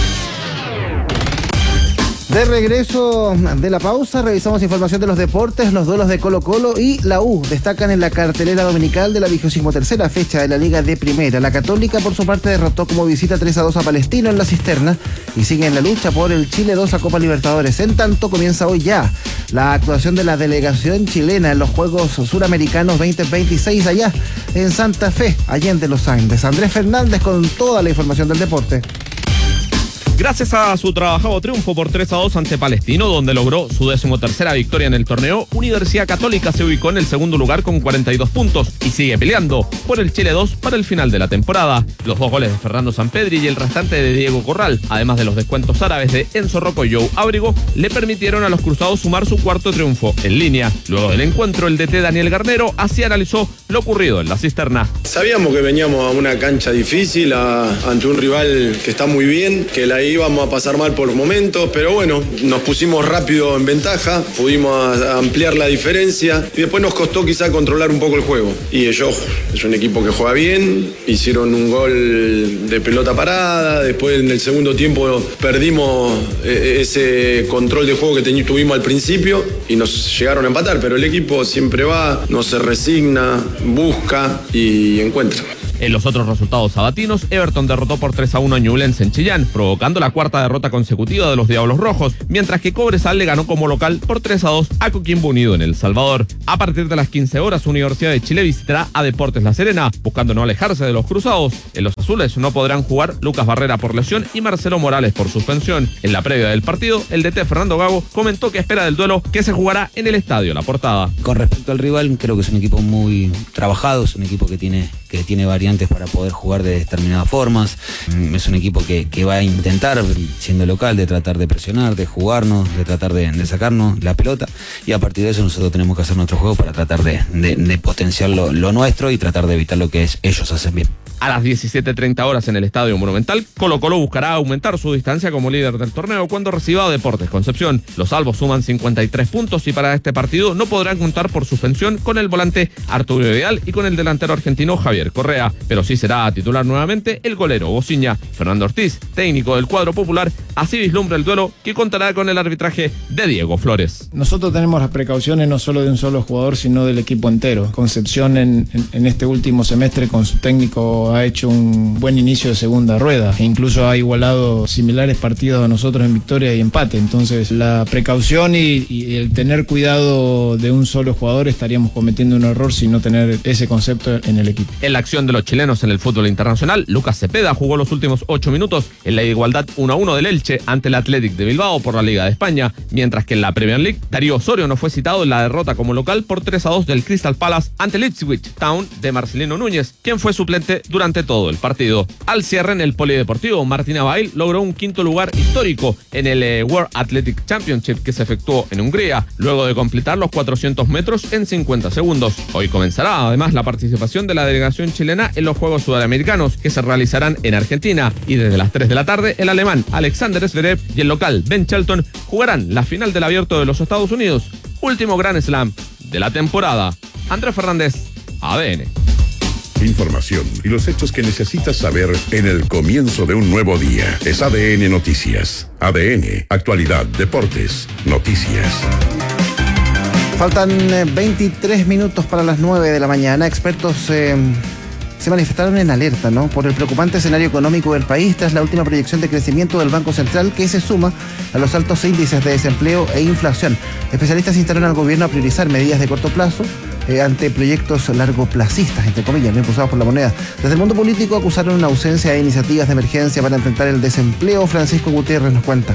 De regreso de la pausa, revisamos información de los deportes. Los duelos de Colo Colo y la U destacan en la cartelera dominical de la vigésima tercera fecha de la Liga de Primera. La Católica, por su parte, derrotó como visita tres a dos a Palestino en la Cisterna y sigue en la lucha por el Chile dos a Copa Libertadores. En tanto, comienza hoy ya la actuación de la delegación chilena en los Juegos Suramericanos veinte veintiséis allá en Santa Fe, Allende Los Andes. Andrés Fernández con toda la información del deporte. Gracias a su trabajado triunfo por tres a dos ante Palestino, donde logró su decimotercera victoria en el torneo, Universidad Católica se ubicó en el segundo lugar con cuarenta y dos puntos y sigue peleando por el Chile dos para el final de la temporada. Los dos goles de Fernando Sampedri y el restante de Diego Corral, además de los descuentos árabes de Enzo Rocco y Joe Ábrigo, le permitieron a los cruzados sumar su cuarto triunfo en línea. Luego del encuentro, el D T Daniel Garnero así analizó lo ocurrido en la Cisterna. Sabíamos que veníamos a una cancha difícil, a, ante un rival que está muy bien, que la íbamos a pasar mal por momentos, pero bueno, nos pusimos rápido en ventaja, pudimos ampliar la diferencia y después nos costó quizá controlar un poco el juego. Y ellos es un equipo que juega bien, hicieron un gol de pelota parada, después en el segundo tiempo perdimos ese control de juego que tuvimos al principio y nos llegaron a empatar, pero el equipo siempre va, no se resigna, busca y encuentra. En los otros resultados sabatinos, Everton derrotó por tres a uno a Ñublense en Chillán, provocando la cuarta derrota consecutiva de los Diablos Rojos, mientras que Cobresal le ganó como local por tres a dos a Coquimbo Unido en El Salvador. A partir de las quince horas, Universidad de Chile visitará a Deportes La Serena, buscando no alejarse de los cruzados. En los azules no podrán jugar Lucas Barrera por lesión y Marcelo Morales por suspensión. En la previa del partido, el D T Fernando Gago comentó que espera del duelo que se jugará en el Estadio La Portada. Con respecto al rival, creo que es un equipo muy trabajado, es un equipo que tiene, que tiene variantes para poder jugar de determinadas formas. Es un equipo que, que va a intentar, siendo local, de tratar de presionar, de jugarnos, de tratar de, de sacarnos la pelota, y a partir de eso nosotros tenemos que hacer nuestro juego para tratar de, de, de potenciar lo, lo nuestro y tratar de evitar lo que es, ellos hacen bien. A las diecisiete treinta horas en el Estadio Monumental, Colo Colo buscará aumentar su distancia como líder del torneo cuando reciba a Deportes Concepción. Los albos suman cincuenta y tres puntos y para este partido no podrán contar por suspensión con el volante Arturo Vidal y con el delantero argentino Javier Correa, pero sí será a titular nuevamente el golero Bociña. Fernando Ortiz, técnico del cuadro popular, así vislumbra el duelo que contará con el arbitraje de Diego Flores. Nosotros tenemos las precauciones no solo de un solo jugador, sino del equipo entero. Concepción en, en, en este último semestre con su técnico ha hecho un buen inicio de segunda rueda e incluso ha igualado similares partidos a nosotros en victoria y empate. Entonces la precaución y, y el tener cuidado de un solo jugador, estaríamos cometiendo un error si no tener ese concepto en el equipo. En la acción de los chilenos en el fútbol internacional, Lucas Cepeda jugó los últimos ocho minutos en la igualdad uno a uno del Elche ante el Athletic de Bilbao por la Liga de España, mientras que en la Premier League, Darío Osorio no fue citado en la derrota como local por tres a dos del Crystal Palace ante el Ipswich Town de Marcelino Núñez, quien fue suplente durante todo el partido. Al cierre en el polideportivo, Martina Bail logró un quinto lugar histórico en el eh, World Athletic Championship que se efectuó en Hungría, luego de completar los cuatrocientos metros en cincuenta segundos. Hoy comenzará además la participación de la delegación chilena en los Juegos Sudamericanos que se realizarán en Argentina, y desde las tres de la tarde el alemán Alexander Zverev y el local Ben Shelton jugarán la final del Abierto de los Estados Unidos, último Grand Slam de la temporada. Andrés Fernández, A D N. Información y los hechos que necesitas saber en el comienzo de un nuevo día. Es A D N Noticias. A D N, actualidad, deportes, noticias. Faltan veintitrés minutos para las nueve de la mañana. Expertos eh, se manifestaron en alerta, ¿no?, por el preocupante escenario económico del país tras la última proyección de crecimiento del Banco Central, que se suma a los altos índices de desempleo e inflación. Especialistas instaron al gobierno a priorizar medidas de corto plazo eh, ante proyectos largoplacistas, entre comillas, no impulsados por la moneda. Desde el mundo político acusaron una ausencia de iniciativas de emergencia para enfrentar el desempleo. Francisco Gutiérrez nos cuenta.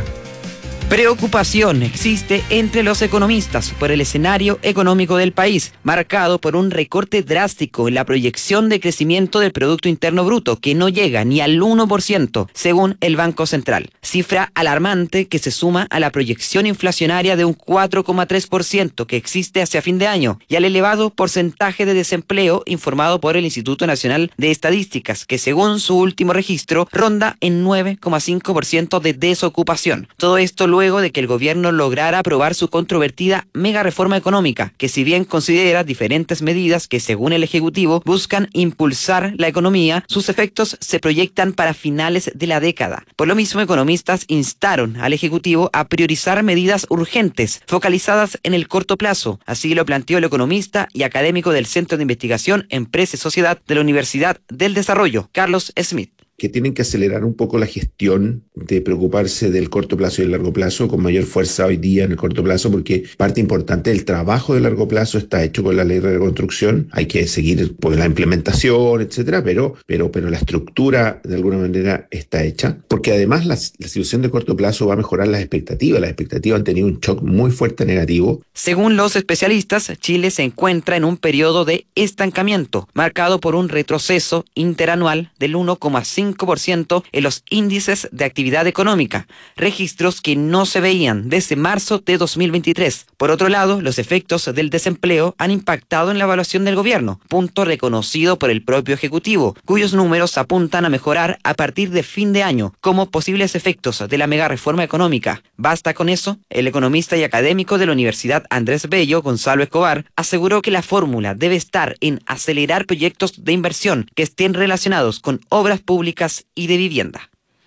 Preocupación existe entre los economistas por el escenario económico del país, marcado por un recorte drástico en la proyección de crecimiento del Producto Interno Bruto, que no llega ni al uno por ciento, según el Banco Central. Cifra alarmante que se suma a la proyección inflacionaria de un cuatro coma tres por ciento que existe hacia fin de año y al elevado porcentaje de desempleo informado por el Instituto Nacional de Estadísticas, que según su último registro ronda en nueve coma cinco por ciento de desocupación. Todo esto luego de que el gobierno lograra aprobar su controvertida mega reforma económica, que si bien considera diferentes medidas que según el Ejecutivo buscan impulsar la economía, sus efectos se proyectan para finales de la década. Por lo mismo, economistas instaron al Ejecutivo a priorizar medidas urgentes, focalizadas en el corto plazo. Así lo planteó el economista y académico del Centro de Investigación Empresa y Sociedad de la Universidad del Desarrollo, Carlos Smith. Que tienen que acelerar un poco la gestión de preocuparse del corto plazo y el largo plazo con mayor fuerza hoy día en el corto plazo, porque parte importante del trabajo de largo plazo está hecho con la ley de reconstrucción. Hay que seguir pues, la implementación, etcétera, pero, pero, pero la estructura de alguna manera está hecha, porque además la, la situación de corto plazo va a mejorar las expectativas. Las expectativas han tenido un shock muy fuerte negativo. Según los especialistas, Chile se encuentra en un periodo de estancamiento, marcado por un retroceso interanual del uno coma cinco por ciento en los índices de actividad económica, registros que no se veían desde marzo de dos mil veintitrés. Por otro lado, los efectos del desempleo han impactado en la evaluación del gobierno, punto reconocido por el propio Ejecutivo, cuyos números apuntan a mejorar a partir de fin de año, como posibles efectos de la mega reforma económica. Basta con eso, el economista y académico de la Universidad Andrés Bello, Gonzalo Escobar, aseguró que la fórmula debe estar en acelerar proyectos de inversión que estén relacionados con obras públicas y de vivienda.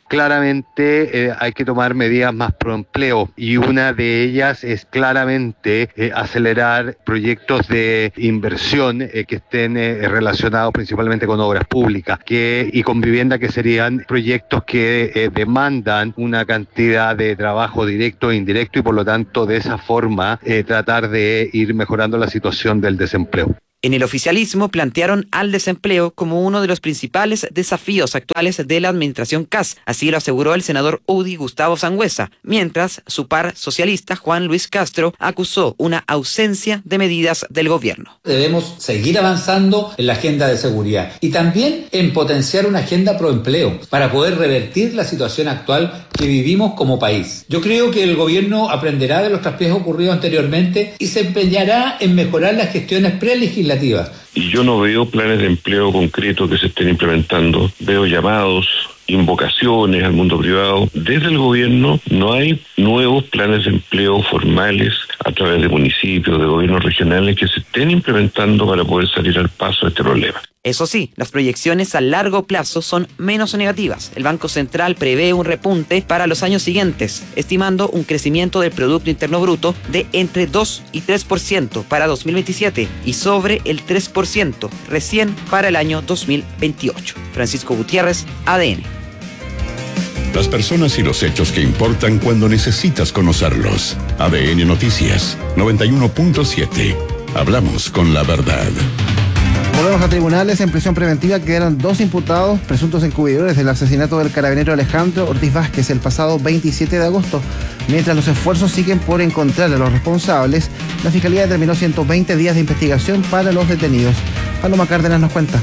claramente eh, hay que tomar medidas más pro empleo y una de ellas es claramente eh, acelerar proyectos de inversión eh, que estén eh, relacionados principalmente con obras públicas que, y con vivienda, que serían proyectos que eh, demandan una cantidad de trabajo directo e indirecto y por lo tanto de esa forma eh, tratar de ir mejorando la situación del desempleo. En el oficialismo plantearon al desempleo como uno de los principales desafíos actuales de la administración C A S, así lo aseguró el senador U D I Gustavo Sangüesa, mientras su par socialista Juan Luis Castro acusó una ausencia de medidas del gobierno. Debemos seguir avanzando en la agenda de seguridad y también en potenciar una agenda pro empleo para poder revertir la situación actual que vivimos como país. Yo creo que el gobierno aprenderá de los traspiés ocurridos anteriormente y se empeñará en mejorar las gestiones prelegislativas. Y yo no veo planes de empleo concretos que se estén implementando, veo llamados, invocaciones al mundo privado. Desde el gobierno no hay nuevos planes de empleo formales a través de municipios, de gobiernos regionales que se estén implementando para poder salir al paso de este problema. Eso sí, las proyecciones a largo plazo son menos negativas. El Banco Central prevé un repunte para los años siguientes, estimando un crecimiento del Producto Interno Bruto de entre dos y tres por ciento para dos mil veintisiete y sobre el tres por ciento recién para el año dos mil veintiocho. Francisco Gutiérrez, A D N. Las personas y los hechos que importan cuando necesitas conocerlos. A D N Noticias, noventa y uno punto siete. Hablamos con la verdad. Volvemos a tribunales. En prisión preventiva quedaron dos imputados, presuntos encubridores del asesinato del carabinero Alejandro Ortiz Vázquez el pasado veintisiete de agosto. Mientras los esfuerzos siguen por encontrar a los responsables, la Fiscalía determinó ciento veinte días de investigación para los detenidos. Paloma Cárdenas nos cuenta.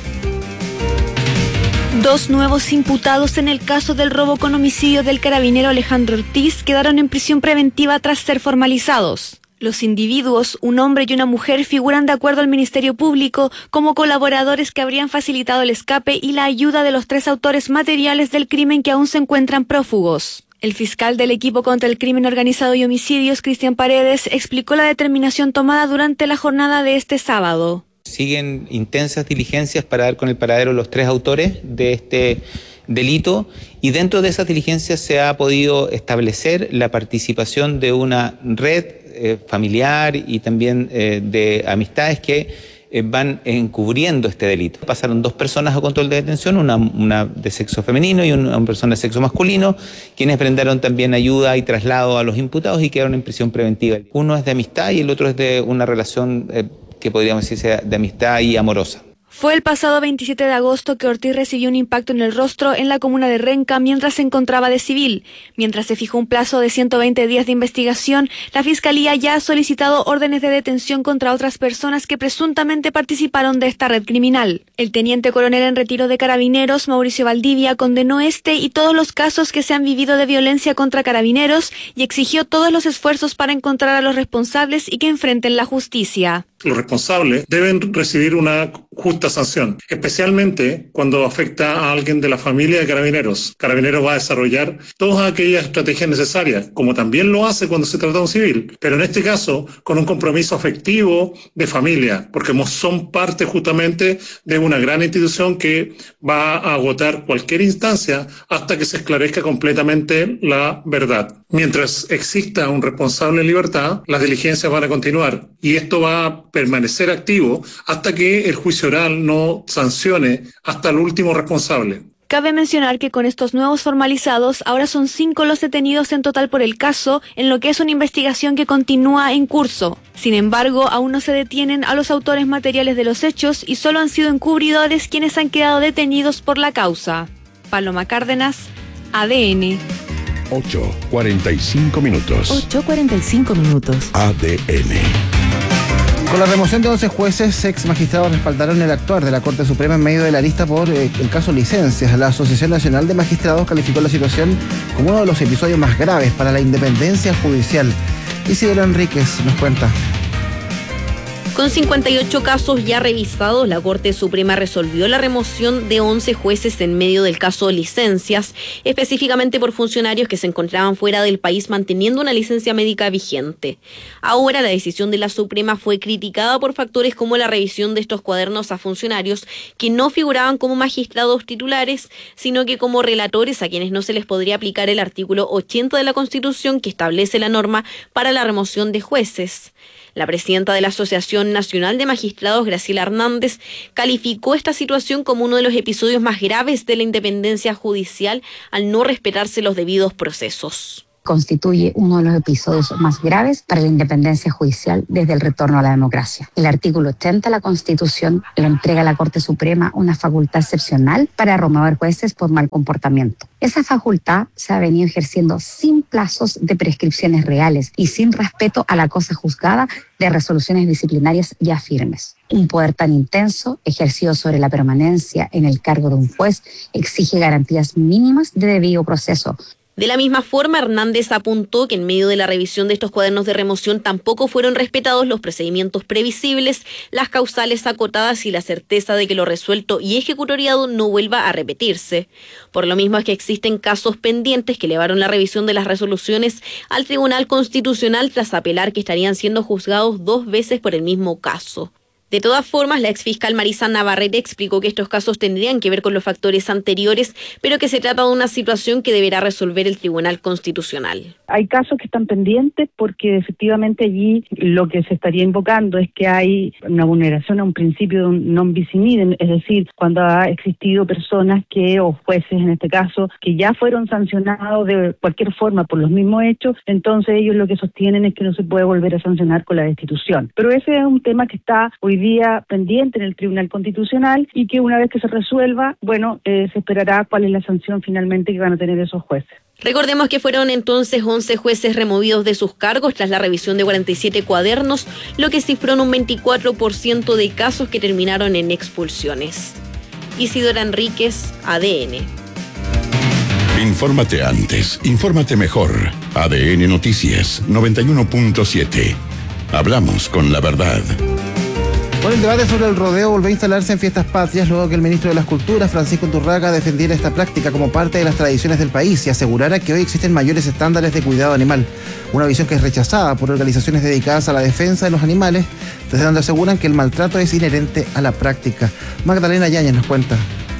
Dos nuevos imputados en el caso del robo con homicidio del carabinero Alejandro Ortiz quedaron en prisión preventiva tras ser formalizados. Los individuos, un hombre y una mujer, figuran de acuerdo al Ministerio Público como colaboradores que habrían facilitado el escape y la ayuda de los tres autores materiales del crimen que aún se encuentran prófugos. El fiscal del equipo contra el crimen organizado y homicidios, Cristian Paredes, explicó la determinación tomada durante la jornada de este sábado. Siguen intensas diligencias para dar con el paradero de los tres autores de este delito y dentro de esas diligencias se ha podido establecer la participación de una red eh, familiar y también eh, de amistades que eh, van encubriendo este delito. Pasaron dos personas a control de detención, una, una de sexo femenino y una, una persona de sexo masculino, quienes brindaron también ayuda y traslado a los imputados y quedaron en prisión preventiva. Uno es de amistad y el otro es de una relación eh, que podríamos decir de amistad y amorosa. Fue el pasado veintisiete de agosto que Ortiz recibió un impacto en el rostro en la comuna de Renca mientras se encontraba de civil. Mientras se fijó un plazo de ciento veinte días de investigación, la Fiscalía ya ha solicitado órdenes de detención contra otras personas que presuntamente participaron de esta red criminal. El teniente coronel en retiro de Carabineros, Mauricio Valdivia, condenó este y todos los casos que se han vivido de violencia contra carabineros y exigió todos los esfuerzos para encontrar a los responsables y que enfrenten la justicia. Los responsables deben recibir una justa sanción, especialmente cuando afecta a alguien de la familia de Carabineros. Carabineros va a desarrollar todas aquellas estrategias necesarias, como también lo hace cuando se trata de un civil, pero en este caso con un compromiso afectivo de familia, porque son parte justamente de una gran institución que va a agotar cualquier instancia hasta que se esclarezca completamente la verdad. Mientras exista un responsable en libertad, las diligencias van a continuar y esto va a permanecer activo hasta que el juicio oral no sancione hasta el último responsable. Cabe mencionar que con estos nuevos formalizados, ahora son cinco los detenidos en total por el caso, en lo que es una investigación que continúa en curso. Sin embargo, aún no se detienen a los autores materiales de los hechos y solo han sido encubridores quienes han quedado detenidos por la causa. Paloma Cárdenas, A D N. ocho cuarenta y cinco minutos. ocho cuarenta y cinco minutos. A D N. Con la remoción de once jueces, ex magistrados respaldaron el actuar de la Corte Suprema en medio de la lista por eh, el caso Licencias. La Asociación Nacional de Magistrados calificó la situación como uno de los episodios más graves para la independencia judicial. Isidro Enríquez nos cuenta. Con cincuenta y ocho casos ya revisados, la Corte Suprema resolvió la remoción de once jueces en medio del caso licencias, específicamente por funcionarios que se encontraban fuera del país manteniendo una licencia médica vigente. Ahora, la decisión de la Suprema fue criticada por factores como la revisión de estos cuadernos a funcionarios que no figuraban como magistrados titulares, sino que como relatores a quienes no se les podría aplicar el artículo ochenta de la Constitución que establece la norma para la remoción de jueces. La presidenta de la Asociación Nacional de Magistrados, Graciela Hernández, calificó esta situación como uno de los episodios más graves de la independencia judicial al no respetarse los debidos procesos. Constituye uno de los episodios más graves para la independencia judicial desde el retorno a la democracia. El artículo ochenta de la Constitución le entrega a la Corte Suprema una facultad excepcional para remover jueces por mal comportamiento. Esa facultad se ha venido ejerciendo sin plazos de prescripciones reales y sin respeto a la cosa juzgada de resoluciones disciplinarias ya firmes. Un poder tan intenso, ejercido sobre la permanencia en el cargo de un juez, exige garantías mínimas de debido proceso. De la misma forma, Hernández apuntó que en medio de la revisión de estos cuadernos de remoción tampoco fueron respetados los procedimientos previsibles, las causales acotadas y la certeza de que lo resuelto y ejecutoriado no vuelva a repetirse. Por lo mismo es que existen casos pendientes que elevaron la revisión de las resoluciones al Tribunal Constitucional tras apelar que estarían siendo juzgados dos veces por el mismo caso. De todas formas, la exfiscal Marisa Navarrete explicó que estos casos tendrían que ver con los factores anteriores, pero que se trata de una situación que deberá resolver el Tribunal Constitucional. Hay casos que están pendientes porque efectivamente allí lo que se estaría invocando es que hay una vulneración a un principio de un non bis in idem, es decir, cuando ha existido personas que, o jueces en este caso, que ya fueron sancionados de cualquier forma por los mismos hechos, entonces ellos lo que sostienen es que no se puede volver a sancionar con la destitución. Pero ese es un tema que está hoy día pendiente en el Tribunal Constitucional y que una vez que se resuelva, bueno, eh, se esperará cuál es la sanción finalmente que van a tener esos jueces. Recordemos que fueron entonces once jueces removidos de sus cargos tras la revisión de cuarenta y siete cuadernos, lo que cifró en un veinticuatro por ciento de casos que terminaron en expulsiones. Isidora Enríquez, A D N. Infórmate antes, infórmate mejor. A D N Noticias noventa y uno punto siete. Hablamos con la verdad. Bueno, el debate sobre el rodeo volvió a instalarse en Fiestas Patrias luego que el ministro de las Culturas, Francisco Undurraga, defendiera esta práctica como parte de las tradiciones del país y asegurara que hoy existen mayores estándares de cuidado animal. Una visión que es rechazada por organizaciones dedicadas a la defensa de los animales, desde donde aseguran que el maltrato es inherente a la práctica. Magdalena Yáñez nos cuenta.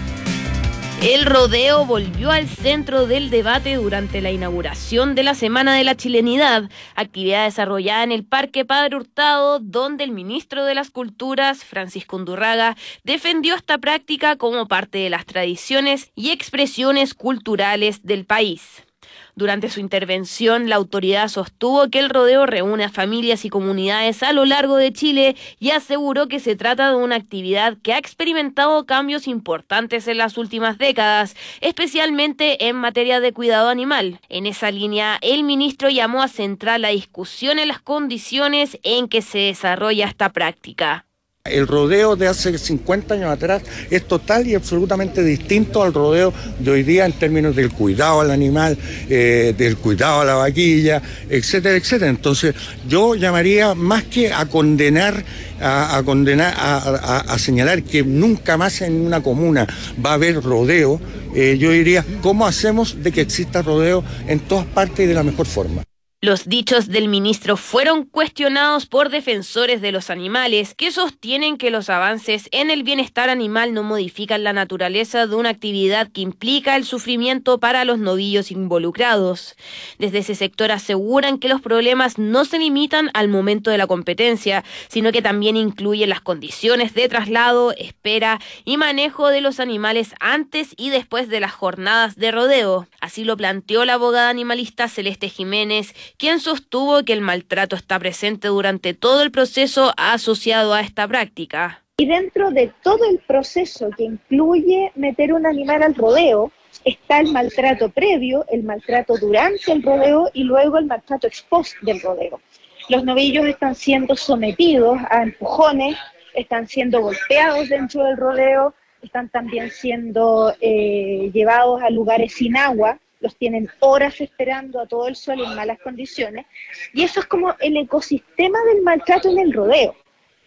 El rodeo volvió al centro del debate durante la inauguración de la Semana de la Chilenidad, actividad desarrollada en el Parque Padre Hurtado, donde el ministro de las Culturas, Francisco Undurraga, defendió esta práctica como parte de las tradiciones y expresiones culturales del país. Durante su intervención, la autoridad sostuvo que el rodeo reúne a familias y comunidades a lo largo de Chile y aseguró que se trata de una actividad que ha experimentado cambios importantes en las últimas décadas, especialmente en materia de cuidado animal. En esa línea, el ministro llamó a centrar la discusión en las condiciones en que se desarrolla esta práctica. El rodeo de hace cincuenta años atrás es total y absolutamente distinto al rodeo de hoy día en términos del cuidado al animal, eh, del cuidado a la vaquilla, etcétera, etcétera. Entonces yo llamaría más que a condenar, a, a condenar, a, a, a señalar que nunca más en una comuna va a haber rodeo, eh, yo diría, ¿cómo hacemos de que exista rodeo en todas partes y de la mejor forma? Los dichos del ministro fueron cuestionados por defensores de los animales que sostienen que los avances en el bienestar animal no modifican la naturaleza de una actividad que implica el sufrimiento para los novillos involucrados. Desde ese sector aseguran que los problemas no se limitan al momento de la competencia, sino que también incluyen las condiciones de traslado, espera y manejo de los animales antes y después de las jornadas de rodeo. Así lo planteó la abogada animalista Celeste Jiménez, quien sostuvo que el maltrato está presente durante todo el proceso asociado a esta práctica. Y dentro de todo el proceso que incluye meter un animal al rodeo, está el maltrato previo, el maltrato durante el rodeo y luego el maltrato ex post del rodeo. Los novillos están siendo sometidos a empujones, están siendo golpeados dentro del rodeo, están también siendo eh, llevados a lugares sin agua, los tienen horas esperando a todo el sol en malas condiciones, y eso es como el ecosistema del maltrato en el rodeo.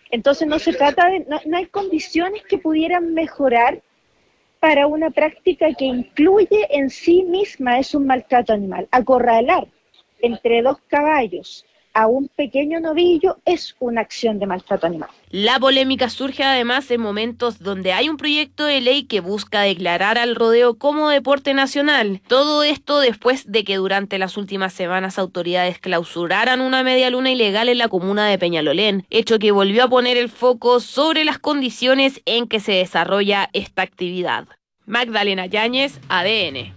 Entonces no se trata de, no, no hay condiciones que pudieran mejorar para una práctica que incluye en sí misma es un maltrato animal. Acorralar entre dos caballos a un pequeño novillo es una acción de maltrato animal. La polémica surge además en momentos donde hay un proyecto de ley que busca declarar al rodeo como deporte nacional. Todo esto después de que durante las últimas semanas autoridades clausuraran una media luna ilegal en la comuna de Peñalolén, hecho que volvió a poner el foco sobre las condiciones en que se desarrolla esta actividad. Magdalena Yáñez, A D N.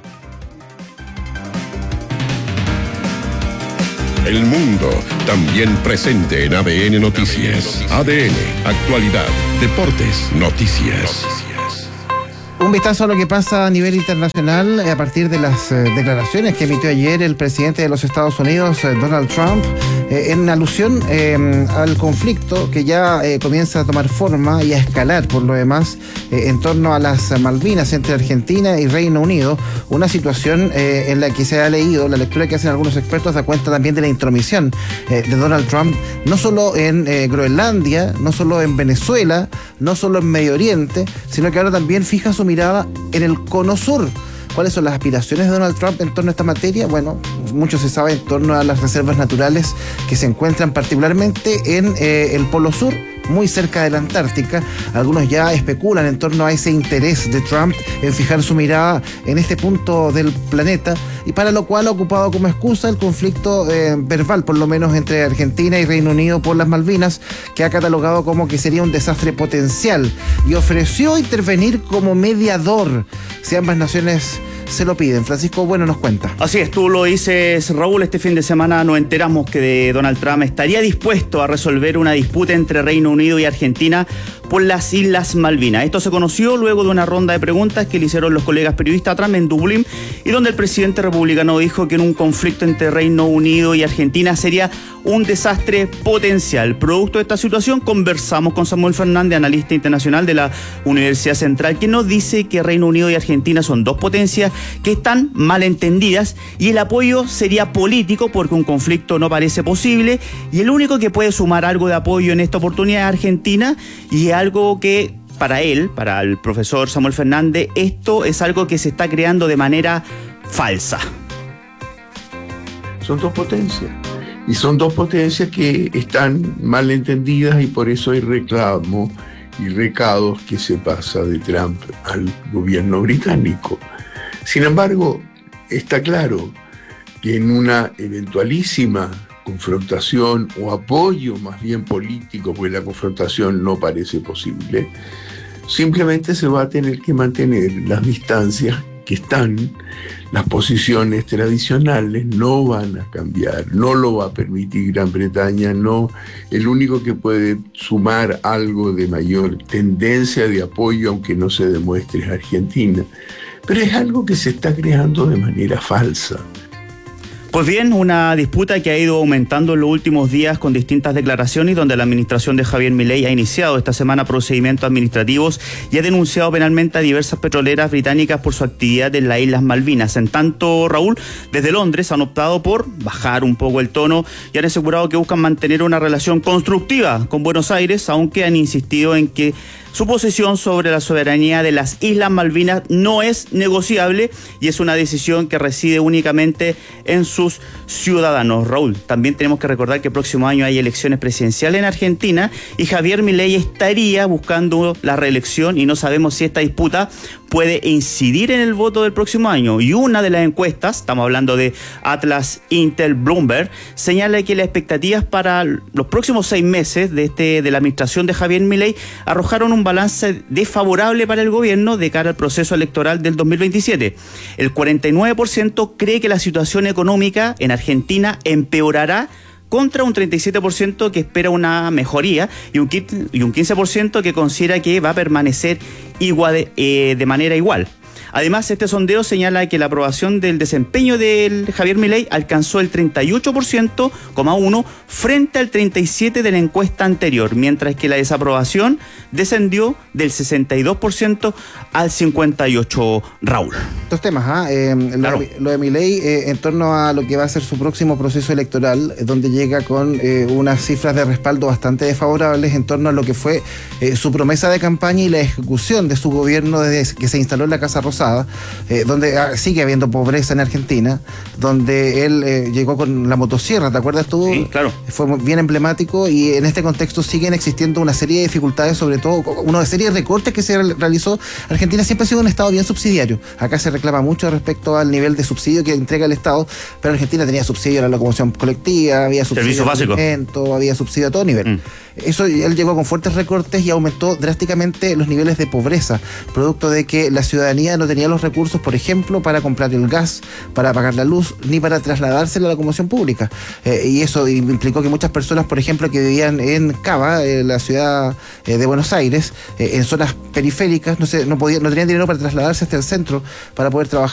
El mundo también presente en A D N Noticias. A D N, actualidad, deportes, noticias. Un vistazo a lo que pasa a nivel internacional a partir de las eh, declaraciones que emitió ayer el presidente de los Estados Unidos, eh, Donald Trump, eh, en alusión eh, al conflicto que ya eh, comienza a tomar forma y a escalar por lo demás eh, en torno a las Malvinas entre Argentina y Reino Unido, una situación eh, en la que se ha leído, la lectura que hacen algunos expertos da cuenta también de la intromisión eh, de Donald Trump, no solo en eh, Groenlandia, no solo en Venezuela, no solo en Medio Oriente, sino que ahora también fija su mirada en el cono sur. ¿Cuáles son las aspiraciones de Donald Trump en torno a esta materia? Bueno, mucho se sabe en torno a las reservas naturales que se encuentran particularmente en eh, el Polo Sur, muy cerca de la Antártica. Algunos ya especulan en torno a ese interés de Trump en fijar su mirada en este punto del planeta, y para lo cual ha ocupado como excusa el conflicto eh, verbal, por lo menos entre Argentina y Reino Unido por las Malvinas, que ha catalogado como que sería un desastre potencial, y ofreció intervenir como mediador si ambas naciones se lo piden. Francisco Bueno nos cuenta. Así es, tú lo dices, Raúl. Este fin de semana nos enteramos que Donald Trump estaría dispuesto a resolver una disputa entre Reino Unido y Argentina por las Islas Malvinas. Esto se conoció luego de una ronda de preguntas que le hicieron los colegas periodistas a Trump en Dublín, y donde el presidente republicano dijo que en un conflicto entre Reino Unido y Argentina sería un desastre potencial. Producto de esta situación, conversamos con Samuel Fernández, analista internacional de la Universidad Central, que nos dice que Reino Unido y Argentina son dos potencias que están mal entendidas, y el apoyo sería político porque un conflicto no parece posible, y el único que puede sumar algo de apoyo en esta oportunidad es Argentina, y algo que para él, para el profesor Samuel Fernández, esto es algo que se está creando de manera falsa. Son dos potencias, y son dos potencias que están mal entendidas, y por eso hay reclamos y recados que se pasa de Trump al gobierno británico. Sin embargo, está claro que en una eventualísima confrontación o apoyo más bien político, porque la confrontación no parece posible, simplemente se va a tener que mantener las distancias que están, las posiciones tradicionales no van a cambiar, no lo va a permitir Gran Bretaña, no. El único que puede sumar algo de mayor tendencia de apoyo, aunque no se demuestre, es Argentina. Pero es algo que se está creando de manera falsa. Pues bien, una disputa que ha ido aumentando en los últimos días con distintas declaraciones, donde la administración de Javier Milei ha iniciado esta semana procedimientos administrativos y ha denunciado penalmente a diversas petroleras británicas por su actividad en las Islas Malvinas. En tanto, Raúl, desde Londres han optado por bajar un poco el tono y han asegurado que buscan mantener una relación constructiva con Buenos Aires, aunque han insistido en que su posición sobre la soberanía de las Islas Malvinas no es negociable y es una decisión que reside únicamente en sus ciudadanos. Raúl, también tenemos que recordar que el próximo año hay elecciones presidenciales en Argentina y Javier Milei estaría buscando la reelección, y no sabemos si esta disputa puede incidir en el voto del próximo año. Y una de las encuestas, estamos hablando de Atlas Intel Bloomberg, señala que las expectativas para los próximos seis meses de, este, de la administración de Javier Milei arrojaron un balance desfavorable para el gobierno de cara al proceso electoral del dos mil veintisiete. El cuarenta y nueve por ciento cree que la situación económica en Argentina empeorará, contra un treinta y siete por ciento que espera una mejoría y un quince por ciento que considera que va a permanecer igual de, eh, de manera igual. Además, este sondeo señala que la aprobación del desempeño de Javier Milei alcanzó el treinta y ocho por ciento, uno frente al treinta y siete por ciento de la encuesta anterior, mientras que la desaprobación descendió del sesenta y dos por ciento al cincuenta y ocho por ciento. Raúl. Dos temas, ¿ah? eh, claro. lo, lo de Milei eh, en torno a lo que va a ser su próximo proceso electoral, eh, donde llega con eh, unas cifras de respaldo bastante desfavorables en torno a lo que fue eh, su promesa de campaña y la ejecución de su gobierno desde que se instaló en la Casa Rosada, eh, donde ah, sigue habiendo pobreza en Argentina, donde él eh, llegó con la motosierra, ¿te acuerdas tú? Sí, claro. Fue muy bien emblemático y en este contexto siguen existiendo una serie de dificultades, sobre todo una serie de recortes que se realizó. Argentina siempre ha sido un Estado bien subsidiario. Acá se reclama mucho respecto al nivel de subsidio que entrega el Estado, pero Argentina tenía subsidio a la locomoción colectiva, había subsidio a alimentos, había subsidio a todo nivel. Mm. Eso, él llegó con fuertes recortes y aumentó drásticamente los niveles de pobreza, producto de que la ciudadanía no tenía los recursos, por ejemplo, para comprar el gas, para pagar la luz, ni para trasladarse a la locomoción pública. Eh, y eso implicó que muchas personas, por ejemplo, que vivían en Cava, eh, la ciudad eh, de Buenos Aires, eh, en zonas periféricas, no, se, no, podían, no tenían dinero para trasladarse hasta el centro para poder trabajar